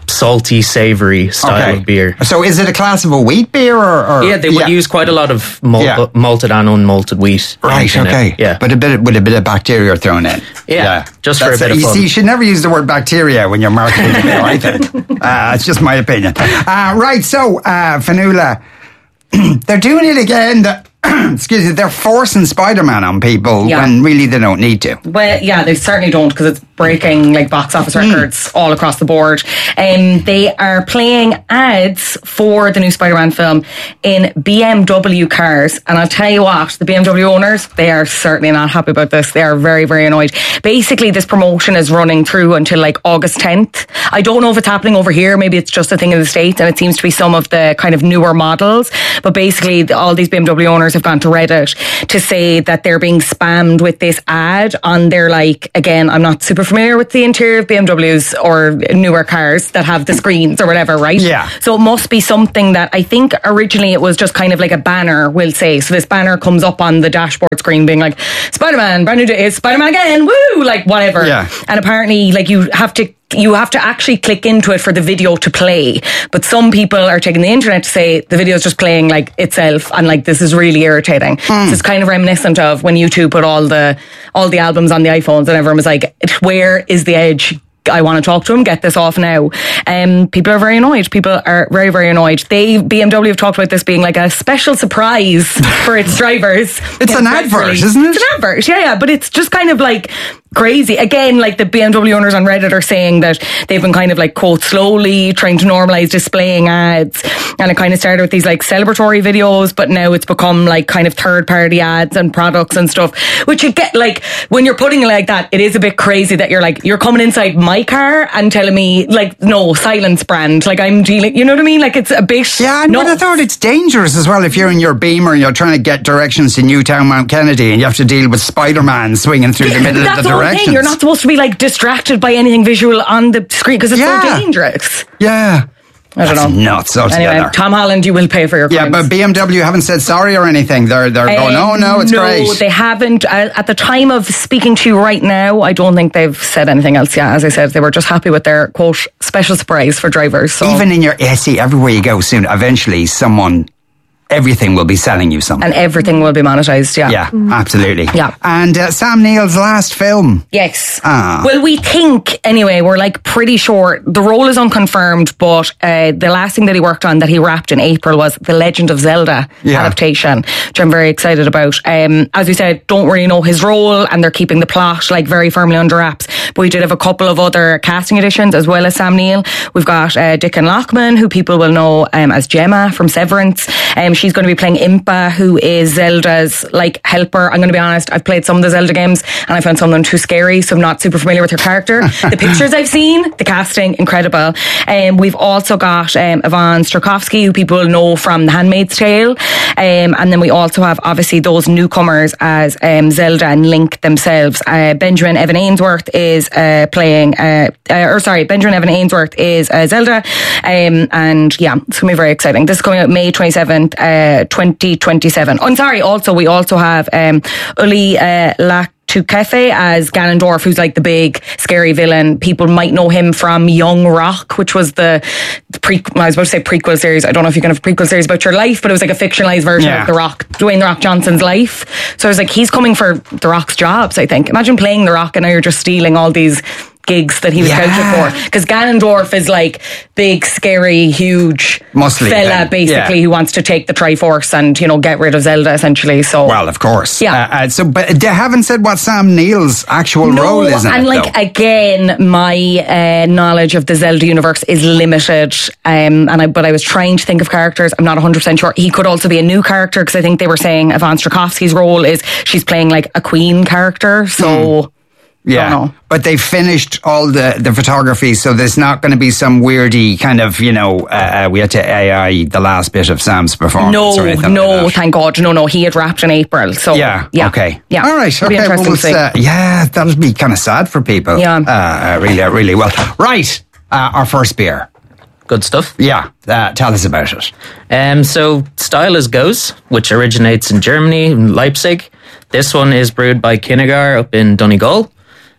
salty, savoury style Okay. of beer. So is it a class of a wheat beer or? or Yeah, they would use quite a lot of malt, Yeah. malted and unmalted wheat. Right, in it. okay. Yeah. But a bit with a bit of bacteria thrown in. Yeah, just for a That's bit it. of You fun. see, you should never use the word bacteria when you're marketing a beer, I think. Uh, it's just my opinion. Uh, right, so, uh, Fanula, they're doing it again. The, excuse me, they're forcing Spider-Man on people Yeah. when really they don't need to. Well, yeah, they certainly don't because it's breaking like box office records all across the board. Um, they are playing ads for the new Spider-Man film in B M W cars, and I'll tell you what, the B M W owners, they are certainly not happy about this. They are very, very annoyed. Basically, this promotion is running through until like August tenth. I don't know if it's happening over here. Maybe it's just a thing in the States, and it seems to be some of the kind of newer models. But basically, the- all these B M W owners have gone to Reddit to say that they're being spammed with this ad on their, like, again, I'm not super familiar with the interior of B M Ws or newer cars that have the screens or whatever, right? Yeah. So it must be something that I think originally it was just kind of like a banner, we'll say. So this banner comes up on the dashboard screen being like, Spider-Man, brand new day, it's Spider-Man again, woo, like whatever. Yeah. And apparently, like, you have to you have to actually click into it for the video to play. But some people are taking the internet to say the video is just playing like itself, and like this is really irritating. Mm. So it's kind of reminiscent of when U two put all the all the albums on the iPhones and everyone was like, where is the edge? I want to talk to him, get this off now. Um, people are very annoyed. People are very, very annoyed. They, B M W have talked about this being like a special surprise for its drivers. It's an advert, isn't it? It's an advert, yeah, yeah. But it's just kind of like crazy. Again, like the B M W owners on Reddit are saying that they've been kind of like, quote, slowly trying to normalise displaying ads. And it kind of started with these like celebratory videos, but now it's become like kind of third party ads and products and stuff, which you get like, when you're putting it like that, it is a bit crazy that you're like, you're coming inside my car and telling me like, no, silence brand, like I'm dealing, you know what I mean? Like it's a bit. Yeah, and no. but I thought it's dangerous as well if you're in your Beamer and you're trying to get directions to Newtown Mount Kennedy and you have to deal with Spider-Man swinging through the middle of That's the whole directions. thing. You're not supposed to be like distracted by anything visual on the screen because it's Yeah. so dangerous. Yeah. I don't That's know. nuts altogether. Anyway, Tom Holland, you will pay for your crimes. Yeah, but B M W haven't said sorry or anything. They're they're going, oh no, it's no, great. No, they haven't. Uh, at the time of speaking to you right now, I don't think they've said anything else. Yeah, as I said, they were just happy with their, quote, special surprise for drivers. So. Even in your, yeah, see, everywhere you go soon, eventually someone, everything will be selling you something. And everything will be monetised, yeah. Yeah, absolutely. Yeah. And uh, Sam Neill's last film. Yes. Ah. Well, we think, anyway, we're like pretty sure. The role is unconfirmed, but uh, the last thing that he worked on that he wrapped in April was The Legend of Zelda Yeah. adaptation, which I'm very excited about. Um, as we said, don't really know his role, and they're keeping the plot like very firmly under wraps. But we did have a couple of other casting additions as well as Sam Neill. We've got uh, Dickon Lockman, who people will know um, as Gemma from Severance. Um, she's going to be playing Impa, who is Zelda's like helper. I'm going to be honest, I've played some of the Zelda games and I found some of them too scary, so I'm not super familiar with her character. The pictures I've seen, the casting, incredible. Um, we've also got um, Ivan Strakovsky, who people know from The Handmaid's Tale. Um, and then we also have obviously those newcomers as um, Zelda and Link themselves. Uh, Benjamin Evan Ainsworth is uh, playing, uh, uh, or sorry, Benjamin Evan Ainsworth is uh, Zelda. Um, and yeah, it's going to be very exciting. This is coming out May twenty-seventh, uh, twenty twenty-seven. Oh, I'm sorry, also, we also have um, Uli uh, Lak. To Kefe as Ganondorf, who's like the big scary villain. People might know him from Young Rock, which was the, the pre. I was about to say prequel series. I don't know if you can have a prequel series about your life, but it was like a fictionalized version Yeah. of The Rock, Dwayne The Rock Johnson's life. So I was like, he's coming for The Rock's jobs. I think. Imagine playing The Rock and now you're just stealing all these gigs that he was Yeah. vouching for, because Ganondorf is like big, scary, huge Muscly fella, then. basically, Yeah. who wants to take the Triforce and, you know, get rid of Zelda essentially. So Well, of course. Yeah. Uh, uh, so, but they haven't said what Sam Neill's actual no, role is in and it, like though. again, my uh, knowledge of the Zelda universe is limited. Um, and I, but I was trying to think of characters. I'm not one hundred percent sure. He could also be a new character, because I think they were saying Ivan Strakovsky's role is she's playing like a queen character. So. Yeah, don't know. but they finished all the, the photography, so there's not going to be some weirdy kind of, you know, uh, uh, we had to A I the last bit of Sam's performance. No, or anything no, like that. thank God. No, no, he had wrapped in April. So Yeah, yeah, okay. yeah. All right, It'll be okay. interesting Well, to see. uh, yeah, that'll be kind of sad for people. Yeah. Uh, uh, really, really well. Right, uh, our first beer. Good stuff. Yeah, uh, tell us about it. Um, so Style as Goes, which originates in Germany, in Leipzig. This one is brewed by Kinnegar up in Donegal.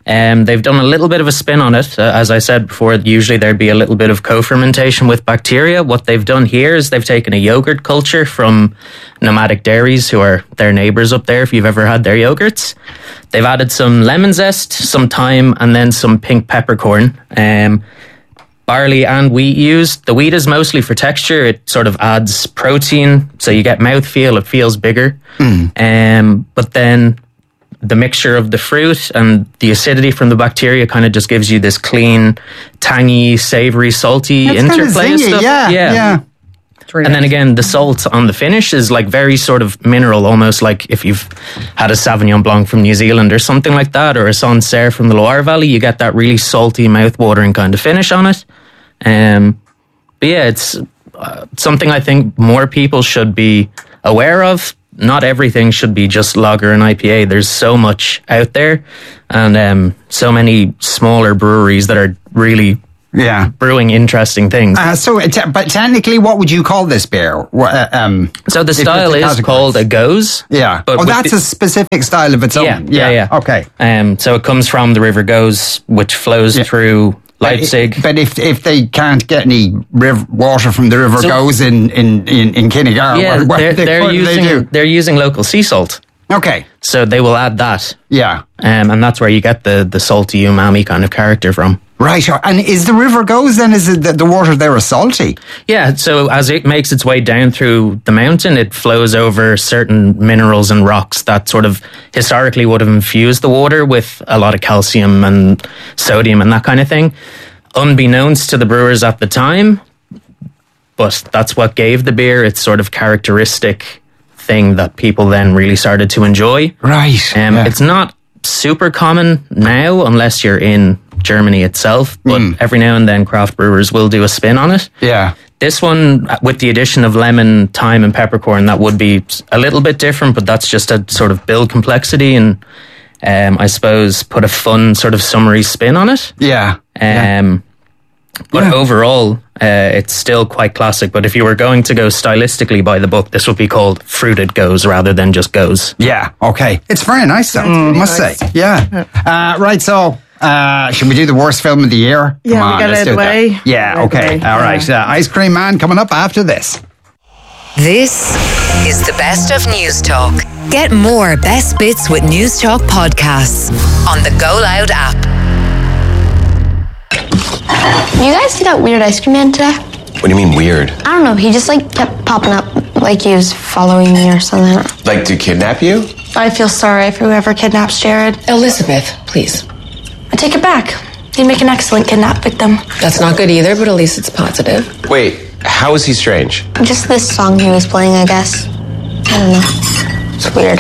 Um, they've done a little bit of a spin on it. Uh, as I said before, usually there'd be a little bit of co-fermentation with bacteria. What they've done here is they've taken a yogurt culture from Nomadic Dairies, who are their neighbours up there, if you've ever had their yogurts. They've added some lemon zest, some thyme, and then some pink peppercorn. Um, barley and wheat used. The wheat is mostly for texture. It sort of adds protein, so you get mouthfeel. It feels bigger. Mm. Um, but then the mixture of the fruit and the acidity from the bacteria kind of just gives you this clean, tangy, savoury, salty That's interplay kind of of stuff. Yeah, yeah. yeah. Really and nice. Then again, the salt on the finish is like very sort of mineral, almost like if you've had a Sauvignon Blanc from New Zealand or something like that, or a Sancerre from the Loire Valley, you get that really salty, mouth-watering kind of finish on it. Um, but yeah, it's uh, something I think more people should be aware of. Not everything should be just lager and I P A. There's so much out there, and um, so many smaller breweries that are really yeah brewing interesting things. Uh, so, t- but technically, what would you call this beer? Uh, um, so the style is categories. called a Gose. Yeah. But oh, that's the, a specific style of its own. Yeah, yeah, yeah. Okay. Um, so it comes from the River Gose, which flows yeah. through Leipzig. But if if they can't get any river, water from the River so, Gose in in in, in Kinnegar, yeah, what, what they're, they, they're what using they do? they're using local sea salt. Okay, so they will add that. Yeah, um, and that's where you get the the salty umami kind of character from. Right, and is the River Gose then? Is it the, the water there is salty? Yeah, so as it makes its way down through the mountain, it flows over certain minerals and rocks that sort of historically would have infused the water with a lot of calcium and sodium and that kind of thing. Unbeknownst to the brewers at the time, but that's what gave the beer its sort of characteristic thing that people then really started to enjoy. Right. Um, yeah. It's not super common now unless you're in Germany itself, but mm. every now and then craft brewers will do a spin on it. Yeah. This one, with the addition of lemon, thyme and peppercorn, that would be a little bit different, but that's just a sort of build complexity and um, I suppose put a fun sort of summery spin on it. Yeah. Um, yeah. But yeah. overall, uh, it's still quite classic. But if you were going to go stylistically by the book, this would be called Fruited Gose rather than just Gose. Yeah, okay. It's very nice, though, mm, must nice. say. Yeah. Uh, right, so... Uh, should we do the worst film of the year? Yeah, Come on, we got let's it do away. That. Yeah, okay. All right. Uh, Ice Cream Man coming up after this. This is the best of News Talk. Get more best bits with News Talk podcasts on the Go Loud app. You guys see that weird ice cream man today? What do you mean weird? I don't know. He just like kept popping up like he was following me or something. Like to kidnap you? I feel sorry for whoever kidnaps Jared. Elizabeth, please. I take it back. He'd make an excellent kidnap victim. That's not good either, but at least it's positive. Wait, how is he strange? Just this song he was playing, I guess. I don't know. It's weird.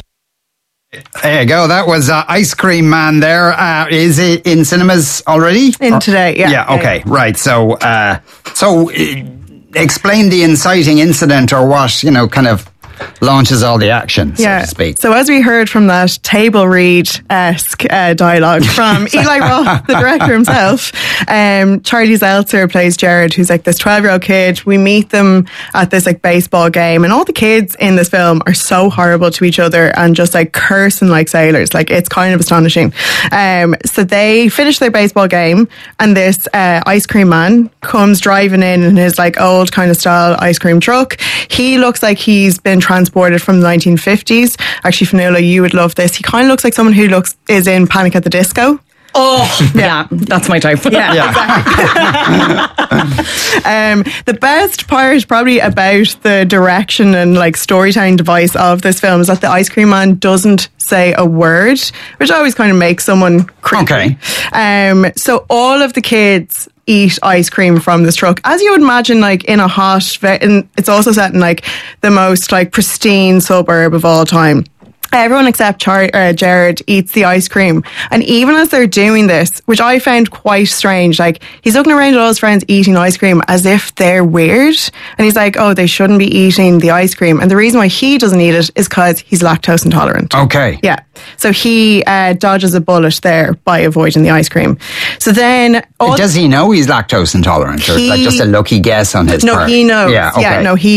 There you go. That was uh, Ice Cream Man there. Uh, is it in cinemas already? In today, yeah. Yeah, okay, yeah. Right. So, uh, so uh, explain the inciting incident or what, you know, kind of launches all the action, so yeah. to speak. So as we heard from that table read-esque uh, dialogue from Eli Roth, the director himself, um, Charlie Zeltzer plays Jared, who's like this twelve-year-old kid. We meet them at this like baseball game, and all the kids in this film are so horrible to each other and just like cursing like sailors. Like, it's kind of astonishing. Um, so they finish their baseball game, and this uh, ice cream man comes driving in in his like old kind of style ice cream truck. He looks like he's been transported from the nineteen fifties. Actually, Fionnuala, you would love this. He kind of looks like someone who looks is in Panic at the Disco. Oh, yeah, that's my type. Yeah, yeah. Exactly. um, the best part probably about the direction and like storytelling device of this film is that the ice cream man doesn't say a word, which always kind of makes someone creepy. Okay. Um, so all of the kids eat ice cream from this truck, as you would imagine, like in a hot, and it's also set in like the most like pristine suburb of all time. Everyone except Char- uh, Jared eats the ice cream. And even as they're doing this, which I found quite strange, like he's looking around at all his friends eating ice cream as if they're weird. And he's like, oh, they shouldn't be eating the ice cream. And the reason why he doesn't eat it is because he's lactose intolerant. Okay. Yeah. So he uh, dodges a bullet there by avoiding the ice cream. So then... All Does he know he's lactose intolerant? Or he, like just a lucky guess on his no, part? No, he knows. Yeah, okay. Yeah, no, he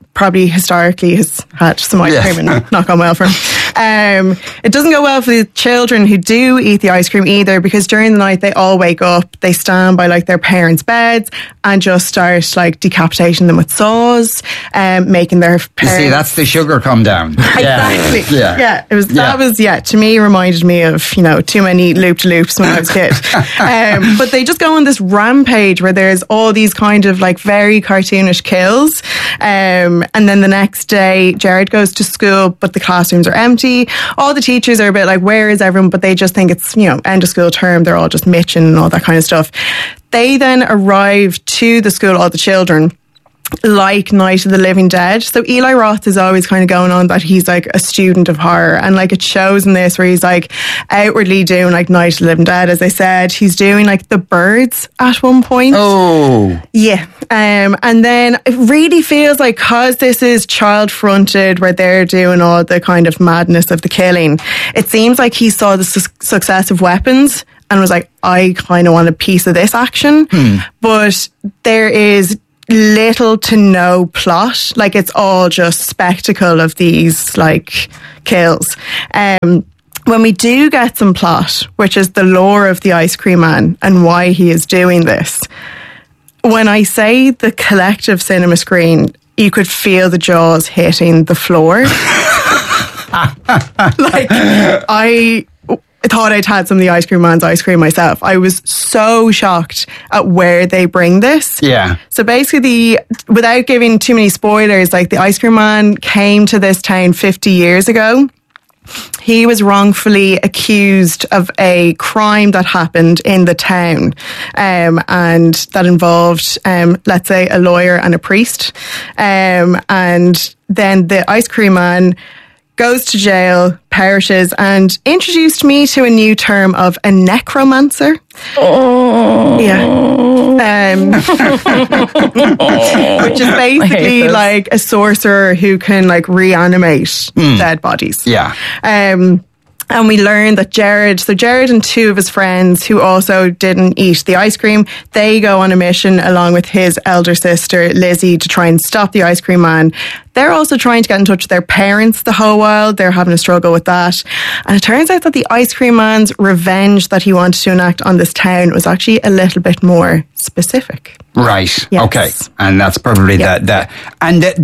probably historically has had some ice cream Yeah. and not gone well for him. Um, it doesn't go well for the children who do eat the ice cream either, because during the night they all wake up, they stand by like their parents' beds and just start like decapitating them with saws, um, making their You parents... see, that's the sugar come down. Exactly. Yeah. Yeah. It was that Yeah. was yeah, to me reminded me of, you know, too many loop to loops when I was a kid. um, but they just go on this rampage where there's all these kind of like very cartoonish kills. Um, and then the next day Jared goes to school, but the classrooms are empty. All the teachers are a bit like, where is everyone? But they just think it's, you know, end of school term, they're all just mitching and all that kind of stuff. They then arrive to the school, all the children, like Night of the Living Dead. So Eli Roth is always kind of going on that he's like a student of horror, and like it shows in this where he's like outwardly doing like Night of the Living Dead, as I said. He's doing like The Birds at one point. Oh. Yeah. Um, and then it really feels like, cause this is child fronted where they're doing all the kind of madness of the killing, it seems like he saw the su- success of Weapons and was like, I kind of want a piece of this action. Hmm. But there is little to no plot. Like, it's all just spectacle of these like kills. Um, when we do get some plot, which is the lore of the Ice Cream Man and why he is doing this, when I say the collective cinema screen, you could feel the jaws hitting the floor. Like, I I thought I'd had some of the Ice Cream Man's ice cream myself. I was so shocked at where they bring this. Yeah. So basically, the, without giving too many spoilers, like the Ice Cream Man came to this town fifty years ago. He was wrongfully accused of a crime that happened in the town, um, and that involved, um, let's say, a lawyer and a priest. Um, and then the Ice Cream Man goes to jail, perishes, and introduced me to a new term of a necromancer. Oh. Yeah. Um, which is basically like a sorcerer who can like reanimate mm. dead bodies. Yeah. Um, and we learned that Jared, so Jared and two of his friends who also didn't eat the ice cream, they go on a mission along with his elder sister, Lizzie, to try and stop the Ice Cream Man. They're also trying to get in touch with their parents the whole while. They're having a struggle with that. And it turns out that the Ice Cream Man's revenge that he wanted to enact on this town was actually a little bit more specific. Right. Yes. Okay. And that's probably Yeah. the, the and the,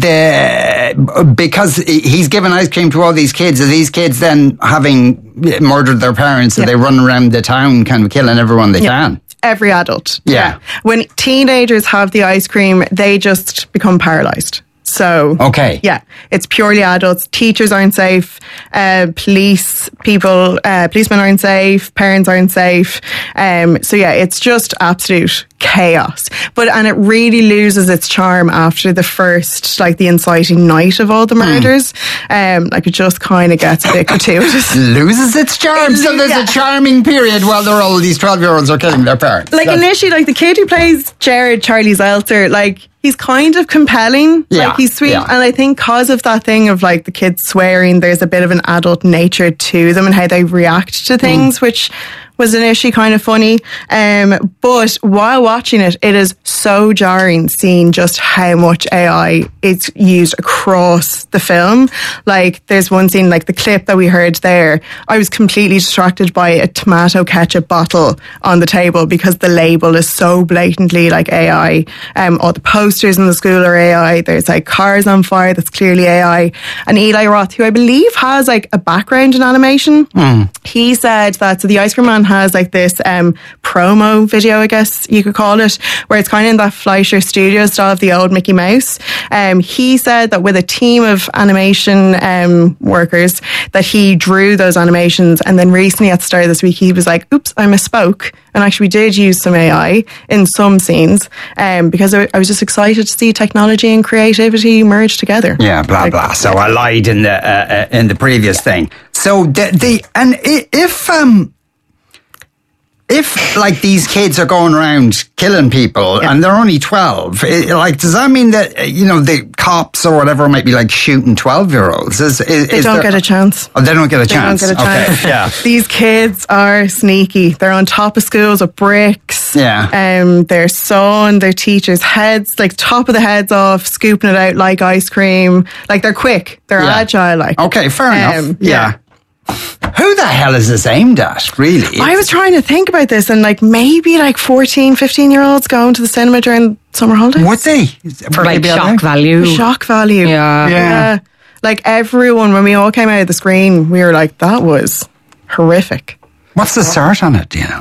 the because he's given ice cream to all these kids, are these kids then having murdered their parents, so Yeah. they run around the town kind of killing everyone they Yeah. can? Every adult. Yeah. When teenagers have the ice cream, they just become paralyzed. So, Okay. yeah, it's purely adults. Teachers aren't safe. Uh, police people, uh, policemen aren't safe. Parents aren't safe. Um, so yeah, it's just absolute chaos. But and it really loses its charm after the first, like the inciting night of all the murders. Mm. Um, like it just kind of gets a bit gratuitous. Loses its charm. It So lo- there's yeah. a charming period while they're all these twelve year olds are killing their parents. Like That's- initially, like the kid who plays Jared, Charlie Zeltzer, like he's kind of compelling. Yeah, Like he's sweet. yeah. And I think because of that thing of like the kids swearing, there's a bit of an adult nature to them and how they react to things, mm. which was initially kind of funny. Um, but while watching it, it is so jarring seeing just how much A I is used across the film. Like there's one scene, like the clip that we heard there, I was completely distracted by a tomato ketchup bottle on the table because the label is so blatantly like A I. Um, all the posters in the school are A I. There's like cars on fire, that's clearly A I. And Eli Roth, who I believe has like a background in animation, mm. he said that, so the Ice Cream Man has like this um, promo video, I guess you could call it, where it's kind of in that Fleischer Studio style of the old Mickey Mouse. Um, he said that with a team of animation um, workers that he drew those animations, and then recently at the start of this week he was like, oops, I misspoke, and actually we did use some A I in some scenes um, because I, I was just excited to see technology and creativity merge together. Yeah, blah like, blah. So I lied in the uh, uh, in the previous thing. So the, the and i- if um if like these kids are going around killing people yeah. and they're only twelve, it, like does that mean that you know the cops or whatever might be like shooting twelve year olds? Is, is, they is don't there, get a chance. Oh, they don't get a they chance. They don't get a chance. Okay. yeah. These kids are sneaky. They're on top of schools with bricks. Yeah. Um, they're sawing their teachers' heads, like top of the heads off, scooping it out like ice cream. Like they're quick. They're yeah. agile. Like okay, fair um, enough. Yeah. yeah. Who the hell is this aimed at, really? I was trying to think about this and like maybe like fourteen, fifteen year olds going to the cinema during summer holidays. Would they? For like shock value. For shock value. Yeah. yeah. Yeah. Like everyone, when we all came out of the screen, we were like, that was horrific. What's the cert on it, do you know?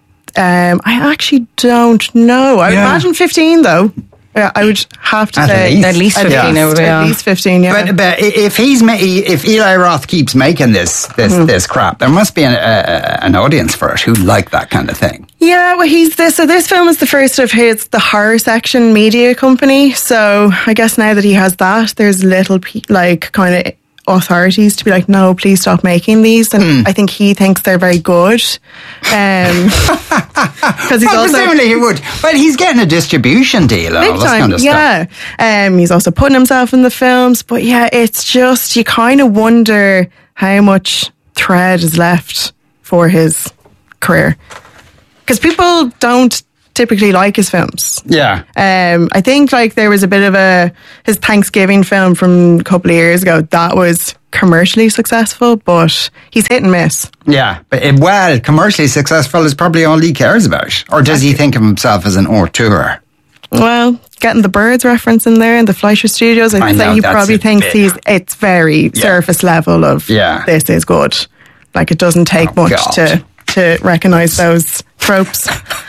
Um, I actually don't know. I would Yeah. imagine fifteen though. Yeah, I would have to At say least. At least at fifteen, least, yeah. at least fifteen. Yeah, But, but if he's ma- if Eli Roth keeps making this this Mm-hmm. this crap, there must be an, uh, an audience for it who like that kind of thing. yeah. Well, he's this. So this film is the first of his the Horror Section Media Company. So I guess now that he has that, there's little pe- like kind of authorities to be like, no, please stop making these. And Mm. I think he thinks they're very good. Um, because he's Well, also presumably he would. But he's getting a distribution deal and big all this time, kind of stuff. yeah. Um, he's also putting himself in the films, but yeah, it's just you kind of wonder how much thread is left for his career because people don't typically like his films. Yeah. Um, I think like there was a bit of a his Thanksgiving film from a couple of years ago that was commercially successful, but he's hit and miss. Yeah. But it, well, commercially successful is probably all he cares about. Or does he think of himself as an auteur? Well, getting the Birds reference in there and the Fleischer Studios, I'd I say know, he that's probably a thinks bit- he's it's very Yeah. surface level of Yeah. this is good. Like it doesn't take Oh, much God. to to recognise those tropes.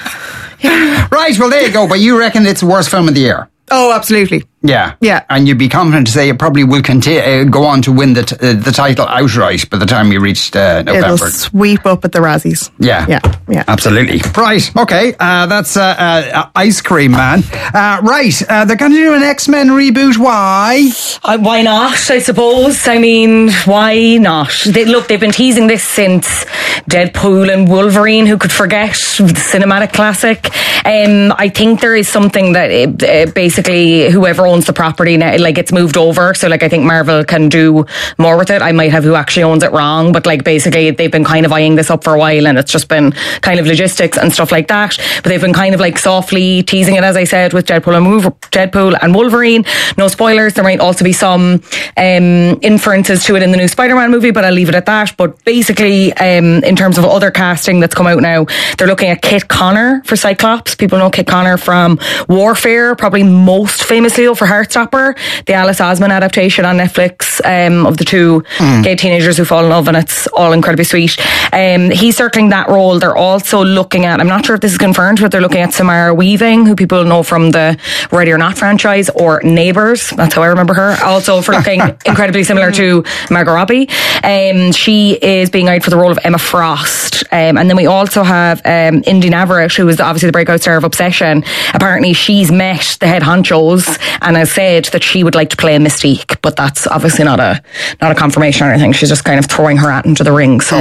Right, well, there you go. But you reckon it's the worst film of the year? Oh, absolutely. Yeah. Yeah. And you'd be confident to say it probably will conti- uh, go on to win the t- uh, the title outright by the time we reach uh, It'll November. sweep up at the Razzies. Yeah. Yeah. Yeah. Absolutely. Right. Okay. Uh, that's uh, uh, Ice Cream Man. Uh, right. Uh, they're going to do an X-Men reboot. Why? Uh, why not, I suppose? I mean, why not? They, look, they've been teasing this since Deadpool and Wolverine, who could forget the cinematic classic. Um, I think there is something that it, uh, basically whoever owns the property now, like it's moved over. So like I think Marvel can do more with it. I might have who actually owns it wrong, but like basically they've been kind of eyeing this up for a while and it's just been kind of logistics and stuff like that. But they've been kind of like softly teasing it, as I said, with Deadpool and, Wolver- Deadpool and Wolverine. No spoilers. There might also be some um, inferences to it in the new Spider-Man movie, but I'll leave it at that. But basically, um, in terms of other casting that's come out now, they're looking at Kit Connor for Cyclops. People know Kit Connor from Warfare, probably most famously for Heartstopper, the Alice Osman adaptation on Netflix um, of the two mm. gay teenagers who fall in love, and it's all incredibly sweet. Um, he's circling that role. They're also looking at, I'm not sure if this is confirmed, but they're looking at Samara Weaving, who people know from the Ready or Not franchise or Neighbours. That's how I remember her. Also for looking incredibly similar to Margot Robbie. Um, she is being eyed for the role of Emma Frost. Um, and then we also have um, Indy Navarrete, who is obviously the breakout star of Obsession. Apparently she's met the head honchos and has said that she would like to play a Mystique, but that's obviously not a not a confirmation or anything. She's just kind of throwing her hat into the ring. So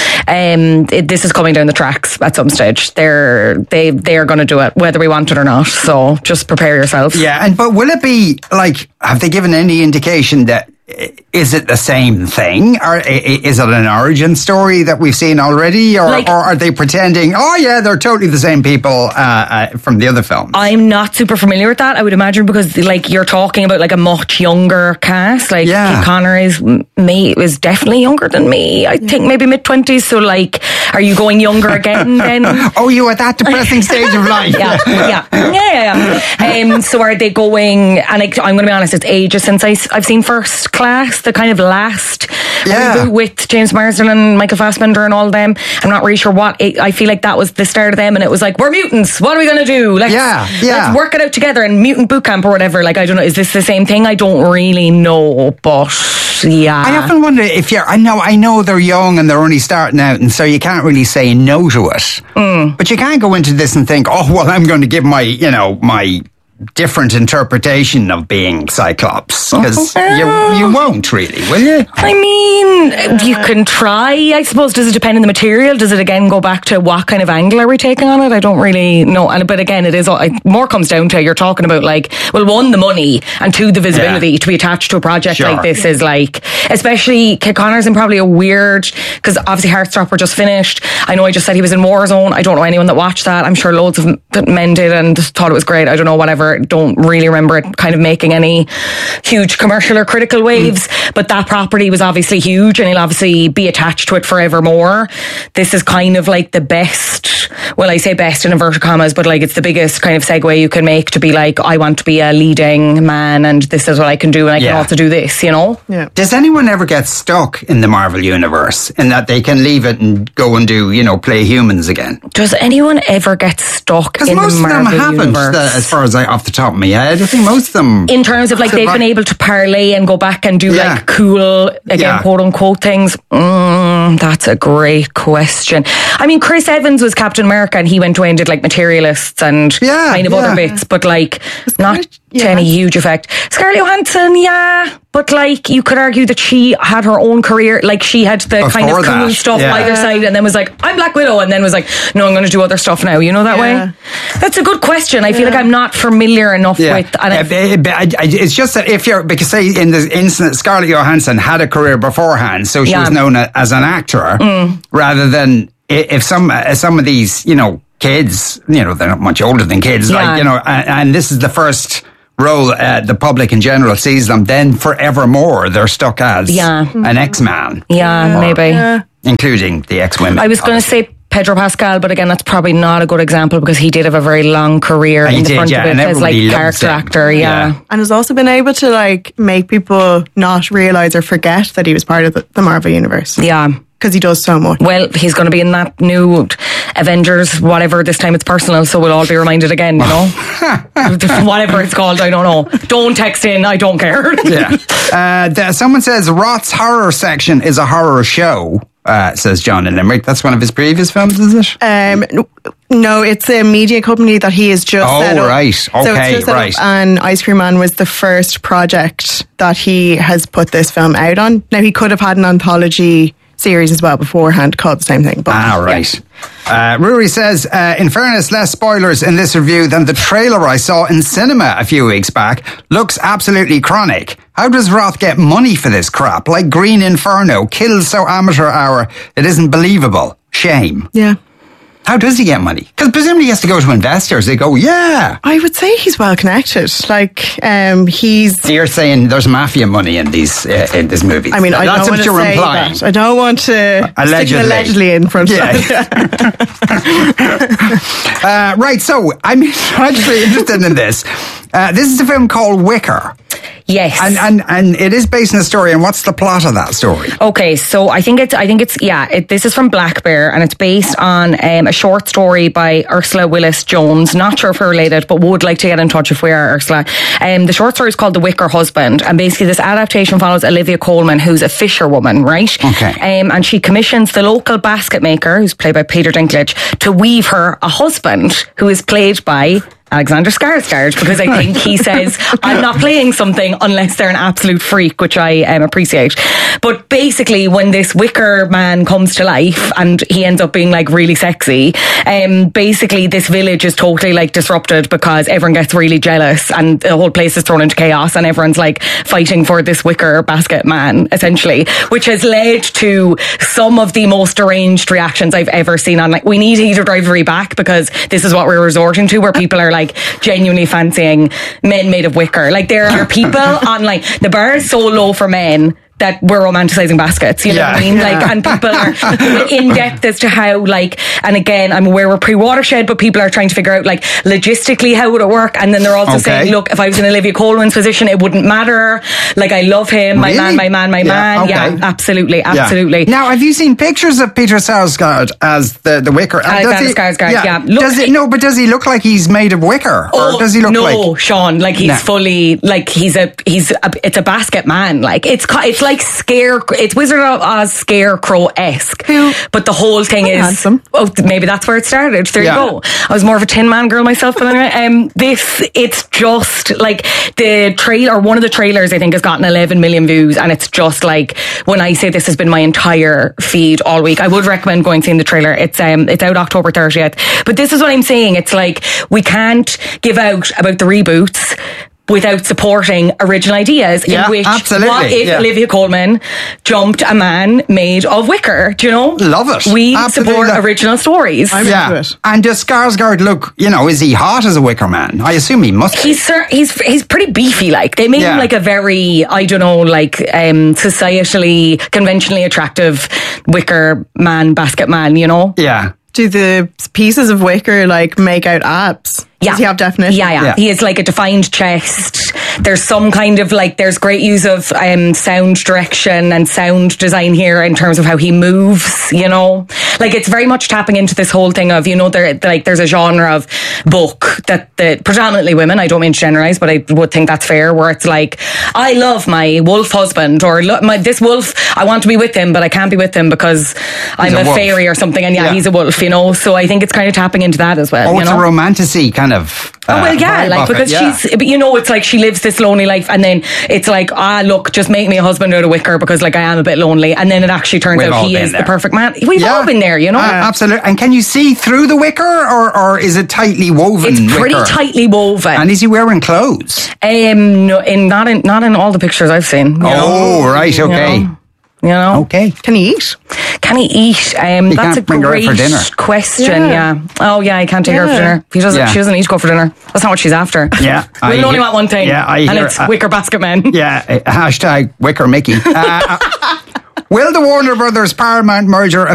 um, it, this is coming down the tracks at some stage. They're they they are going to do it whether we want it or not. So just prepare yourself. Yeah, and but will it be like? Have they given any indication that? Is it the same thing? Or is it an origin story that we've seen already? Or, like, or are they pretending, oh yeah, they're totally the same people uh, uh, from the other films? I'm not super familiar with that. I would imagine because like you're talking about like a much younger cast. Like yeah. Kit Connor is me is definitely younger than me. I yeah. think maybe mid twenties. So like, are you going younger again then? Oh, you at that depressing stage of life? yeah, yeah, yeah, yeah. yeah. Um, so are they going? And like, I'm going to be honest, it's ages since I, I've seen First Class, the kind of last yeah. reboot with James Marsden and Michael Fassbender and all of them. I'm not really sure what it, I feel like that was the start of them, and it was like, we're mutants, what are we going to do? Let's, yeah, yeah. let's work it out together, and mutant boot camp or whatever. Like, I don't know, is this the same thing? I don't really know, but yeah. I often wonder if you're, I know, I know they're young and they're only starting out, and so you can't really say no to it. Mm. But you can't go into this and think, oh, well, I'm going to give my, you know, my different interpretation of being Cyclops? Because you, you won't really, will you? I mean, you can try, I suppose. Does it depend on the material? Does it again go back to what kind of angle are we taking on it? I don't really know. And but again, it is all, it more comes down to you're talking about like, well, one, the money, and two, the visibility. Yeah. To be attached to a project sure. like this is like, especially Kit Connors in probably a weird, because obviously Heartstopper just finished. I know I just said he was in Warzone. I don't know anyone that watched that. I'm sure loads of men did and thought it was great. I don't know, whatever. Don't really remember it kind of making any huge commercial or critical waves, mm. but that property was obviously huge and he'll obviously be attached to it forevermore. This is kind of like the best, well, I say best in inverted commas, but like it's the biggest kind of segue you can make to be like, I want to be a leading man and this is what I can do and I yeah. can also do this, you know? Yeah. Does anyone ever get stuck in the Marvel universe in that they can leave it and go and do, you know, play humans again? Does anyone ever get stuck in the Marvel universe? Because most of them haven't, the, as far as I, off the top of my head. I think most of them... In terms of like they've been able to parlay and go back and do yeah. like cool, again, yeah. quote unquote things. Mm, that's a great question. I mean, Chris Evans was Captain America and he went away and did like Materialists and yeah, kind of yeah. other bits, but like not yeah. to any huge effect. Scarlett Johansson, yeah, but like you could argue that she had her own career, like she had the Before kind of cool that, stuff yeah. either side and then was like, I'm Black Widow, and then was like, no, I'm going to do other stuff now, you know that yeah. way? That's a good question. I feel yeah. like I'm not familiar enough yeah. with... And uh, it, it, it's just that if you're, because say in this instance, Scarlett Johansson had a career beforehand, so she yeah. was known as an actor, mm. rather than if some, uh, some of these, you know, kids, you know, they're not much older than kids, yeah. like, you know, and, and this is the first role uh, the public in general sees them, then forevermore they're stuck as yeah. an X-Man. Yeah, or, maybe. Yeah. Including the X-Women. I was going to say Pedro Pascal, but again, that's probably not a good example because he did have a very long career and in the did, front yeah, of it as like character actor, yeah. yeah. And has also been able to like make people not realise or forget that he was part of the, the Marvel universe. Yeah. Because he does so much. Well, he's going to be in that new Avengers, whatever, this time it's personal, so we'll all be reminded again, you know? Whatever it's called, I don't know. Don't text in, I don't care. yeah. Uh, the, someone says Roth's horror section is a horror show, uh, says John in Limerick. That's one of his previous films, is it? Um, no, it's a media company that he has just oh, set up. Oh, right. Okay, so it's just set right. Up, and Ice Cream Man was the first project that he has put this film out on. Now, he could have had an anthology series as well beforehand called the same thing. But, ah, right. Yeah. Uh, Rory says, uh, in fairness, less spoilers in this review than the trailer I saw in cinema a few weeks back. Looks absolutely chronic. How does Roth get money for this crap? Like Green Inferno, kills so amateur hour it isn't believable. Shame. Yeah. How does he get money? Because presumably he has to go to investors. They go, yeah. I would say he's well connected. Like, um, he's... So you're saying there's mafia money in these uh, in this movie. I mean, I That's don't want to say implying. that. I don't want to allegedly. stick an allegedly in front of yeah. that. uh, right, so I'm actually interested in this. Uh, this is a film called Wicker. Yes. And, and and it is based on a story, and what's the plot of that story? Okay, so I think it's, I think it's yeah, it, this is from Black Bear, and it's based on um, a short story by Ursula Willis Jones. Not sure if we're related, but would like to get in touch if we are, Ursula. Um, the short story is called The Wicker Husband, and basically this adaptation follows Olivia Colman, who's a fisherwoman, right? Okay. Um, and she commissions the local basket maker, who's played by Peter Dinklage, to weave her a husband who is played by Alexander Skarsgård, because I think he says, I'm not playing something unless they're an absolute freak, which I um, appreciate. But basically, when this wicker man comes to life and he ends up being like really sexy, um, basically this village is totally like disrupted because everyone gets really jealous and the whole place is thrown into chaos and everyone's like fighting for this wicker basket man, essentially, which has led to some of the most deranged reactions I've ever seen on like, we need Heater Drivery back because this is what we're resorting to, where people are like genuinely fancying men made of wicker. Like there are people on like the bar is so low for men that we're romanticizing baskets, you know yeah, what I mean? Yeah. Like, and people are in depth as to how, like, and again, I'm aware we're pre-watershed, but people are trying to figure out, like, logistically how would it work? And then they're also okay. saying, look, if I was in Olivia Colman's position, it wouldn't matter. Like, I love him, my really? man, my man, my yeah, man. okay. Yeah, absolutely, absolutely. Yeah. Now, have you seen pictures of Peter Sarsgaard as the, the wicker? Alexander Skarsgård, yeah. yeah. Look, does it, no, but does he look like he's made of wicker? Oh, or does he look no, like... Sean, like he's no. fully, like he's a, he's a, it's a basket man. Like, it's, it's like scare. It's Wizard of Oz scarecrow-esque. But the whole thing I'm is... handsome. Oh, maybe that's where it started. There Yeah. you go. I was more of a Tin Man girl myself, but anyway, um, this, it's just like the trailer, one of the trailers I think has gotten eleven million views, and it's just like, when I say this has been my entire feed all week, I would recommend going seeing the trailer. It's um, it's out October thirtieth. But this is what I'm saying. It's like, we can't give out about the reboots without supporting original ideas. Yeah, in which, absolutely, what if yeah. Olivia Colman jumped a man made of wicker? Do you know? Love it. We Absolutely. support original stories. I'm Yeah. into it. And does Skarsgård look, you know, is he hot as a Wicker Man? I assume he must be. He's cer- he's he's pretty beefy. Like, they made Yeah. him like a very, I don't know, like um, societally, conventionally attractive wicker man, basket man. You know? Yeah. Do the pieces of wicker like make out abs? Yeah. Does he have definition? Yeah, yeah, Yeah. He has like a defined chest. There's some kind of like, there's great use of um, sound direction and sound design here in terms of how he moves, you know? Like, it's very much tapping into this whole thing of, you know, there, like, there's a genre of book that, that predominantly women, I don't mean to generalize, but I would think that's fair, where it's like, I love my wolf husband, or lo- my, this wolf, I want to be with him, but I can't be with him because I'm a a, wolf. fairy or something. And yeah, Yeah. he's a wolf, you know? So I think it's kind of tapping into that as well. Oh, you it's know? a romanticy kind of. Oh, well, uh, yeah, vibe like, of it, because yeah. she's, but you know, it's like she lives this lonely life, and then it's like, ah, look, just make me a husband out of wicker because, like, I am a bit lonely, and then it actually turns We've out all he been is there. the perfect man. We've all been there, you know? Uh, absolutely. And can you see through the wicker, or, or is it tightly woven? It's pretty wicker? tightly woven. And is he wearing clothes? um, no, in not in not in all the pictures I've seen. you Oh, know? right, You okay. know? You know? Okay. Can he eat? Can he eat? Um, He that's can't a bring her out great for dinner. question. Yeah. Yeah. Oh, yeah. He can't take her out for Yeah. dinner. He doesn't. Yeah. She doesn't need to go for dinner. That's not what she's after. Yeah, I Women only hear- want one thing. yeah, I and hear- it's uh, wicker basket men. Yeah, uh, hashtag Wicker Mickey. Uh, will the Warner Brothers Paramount merger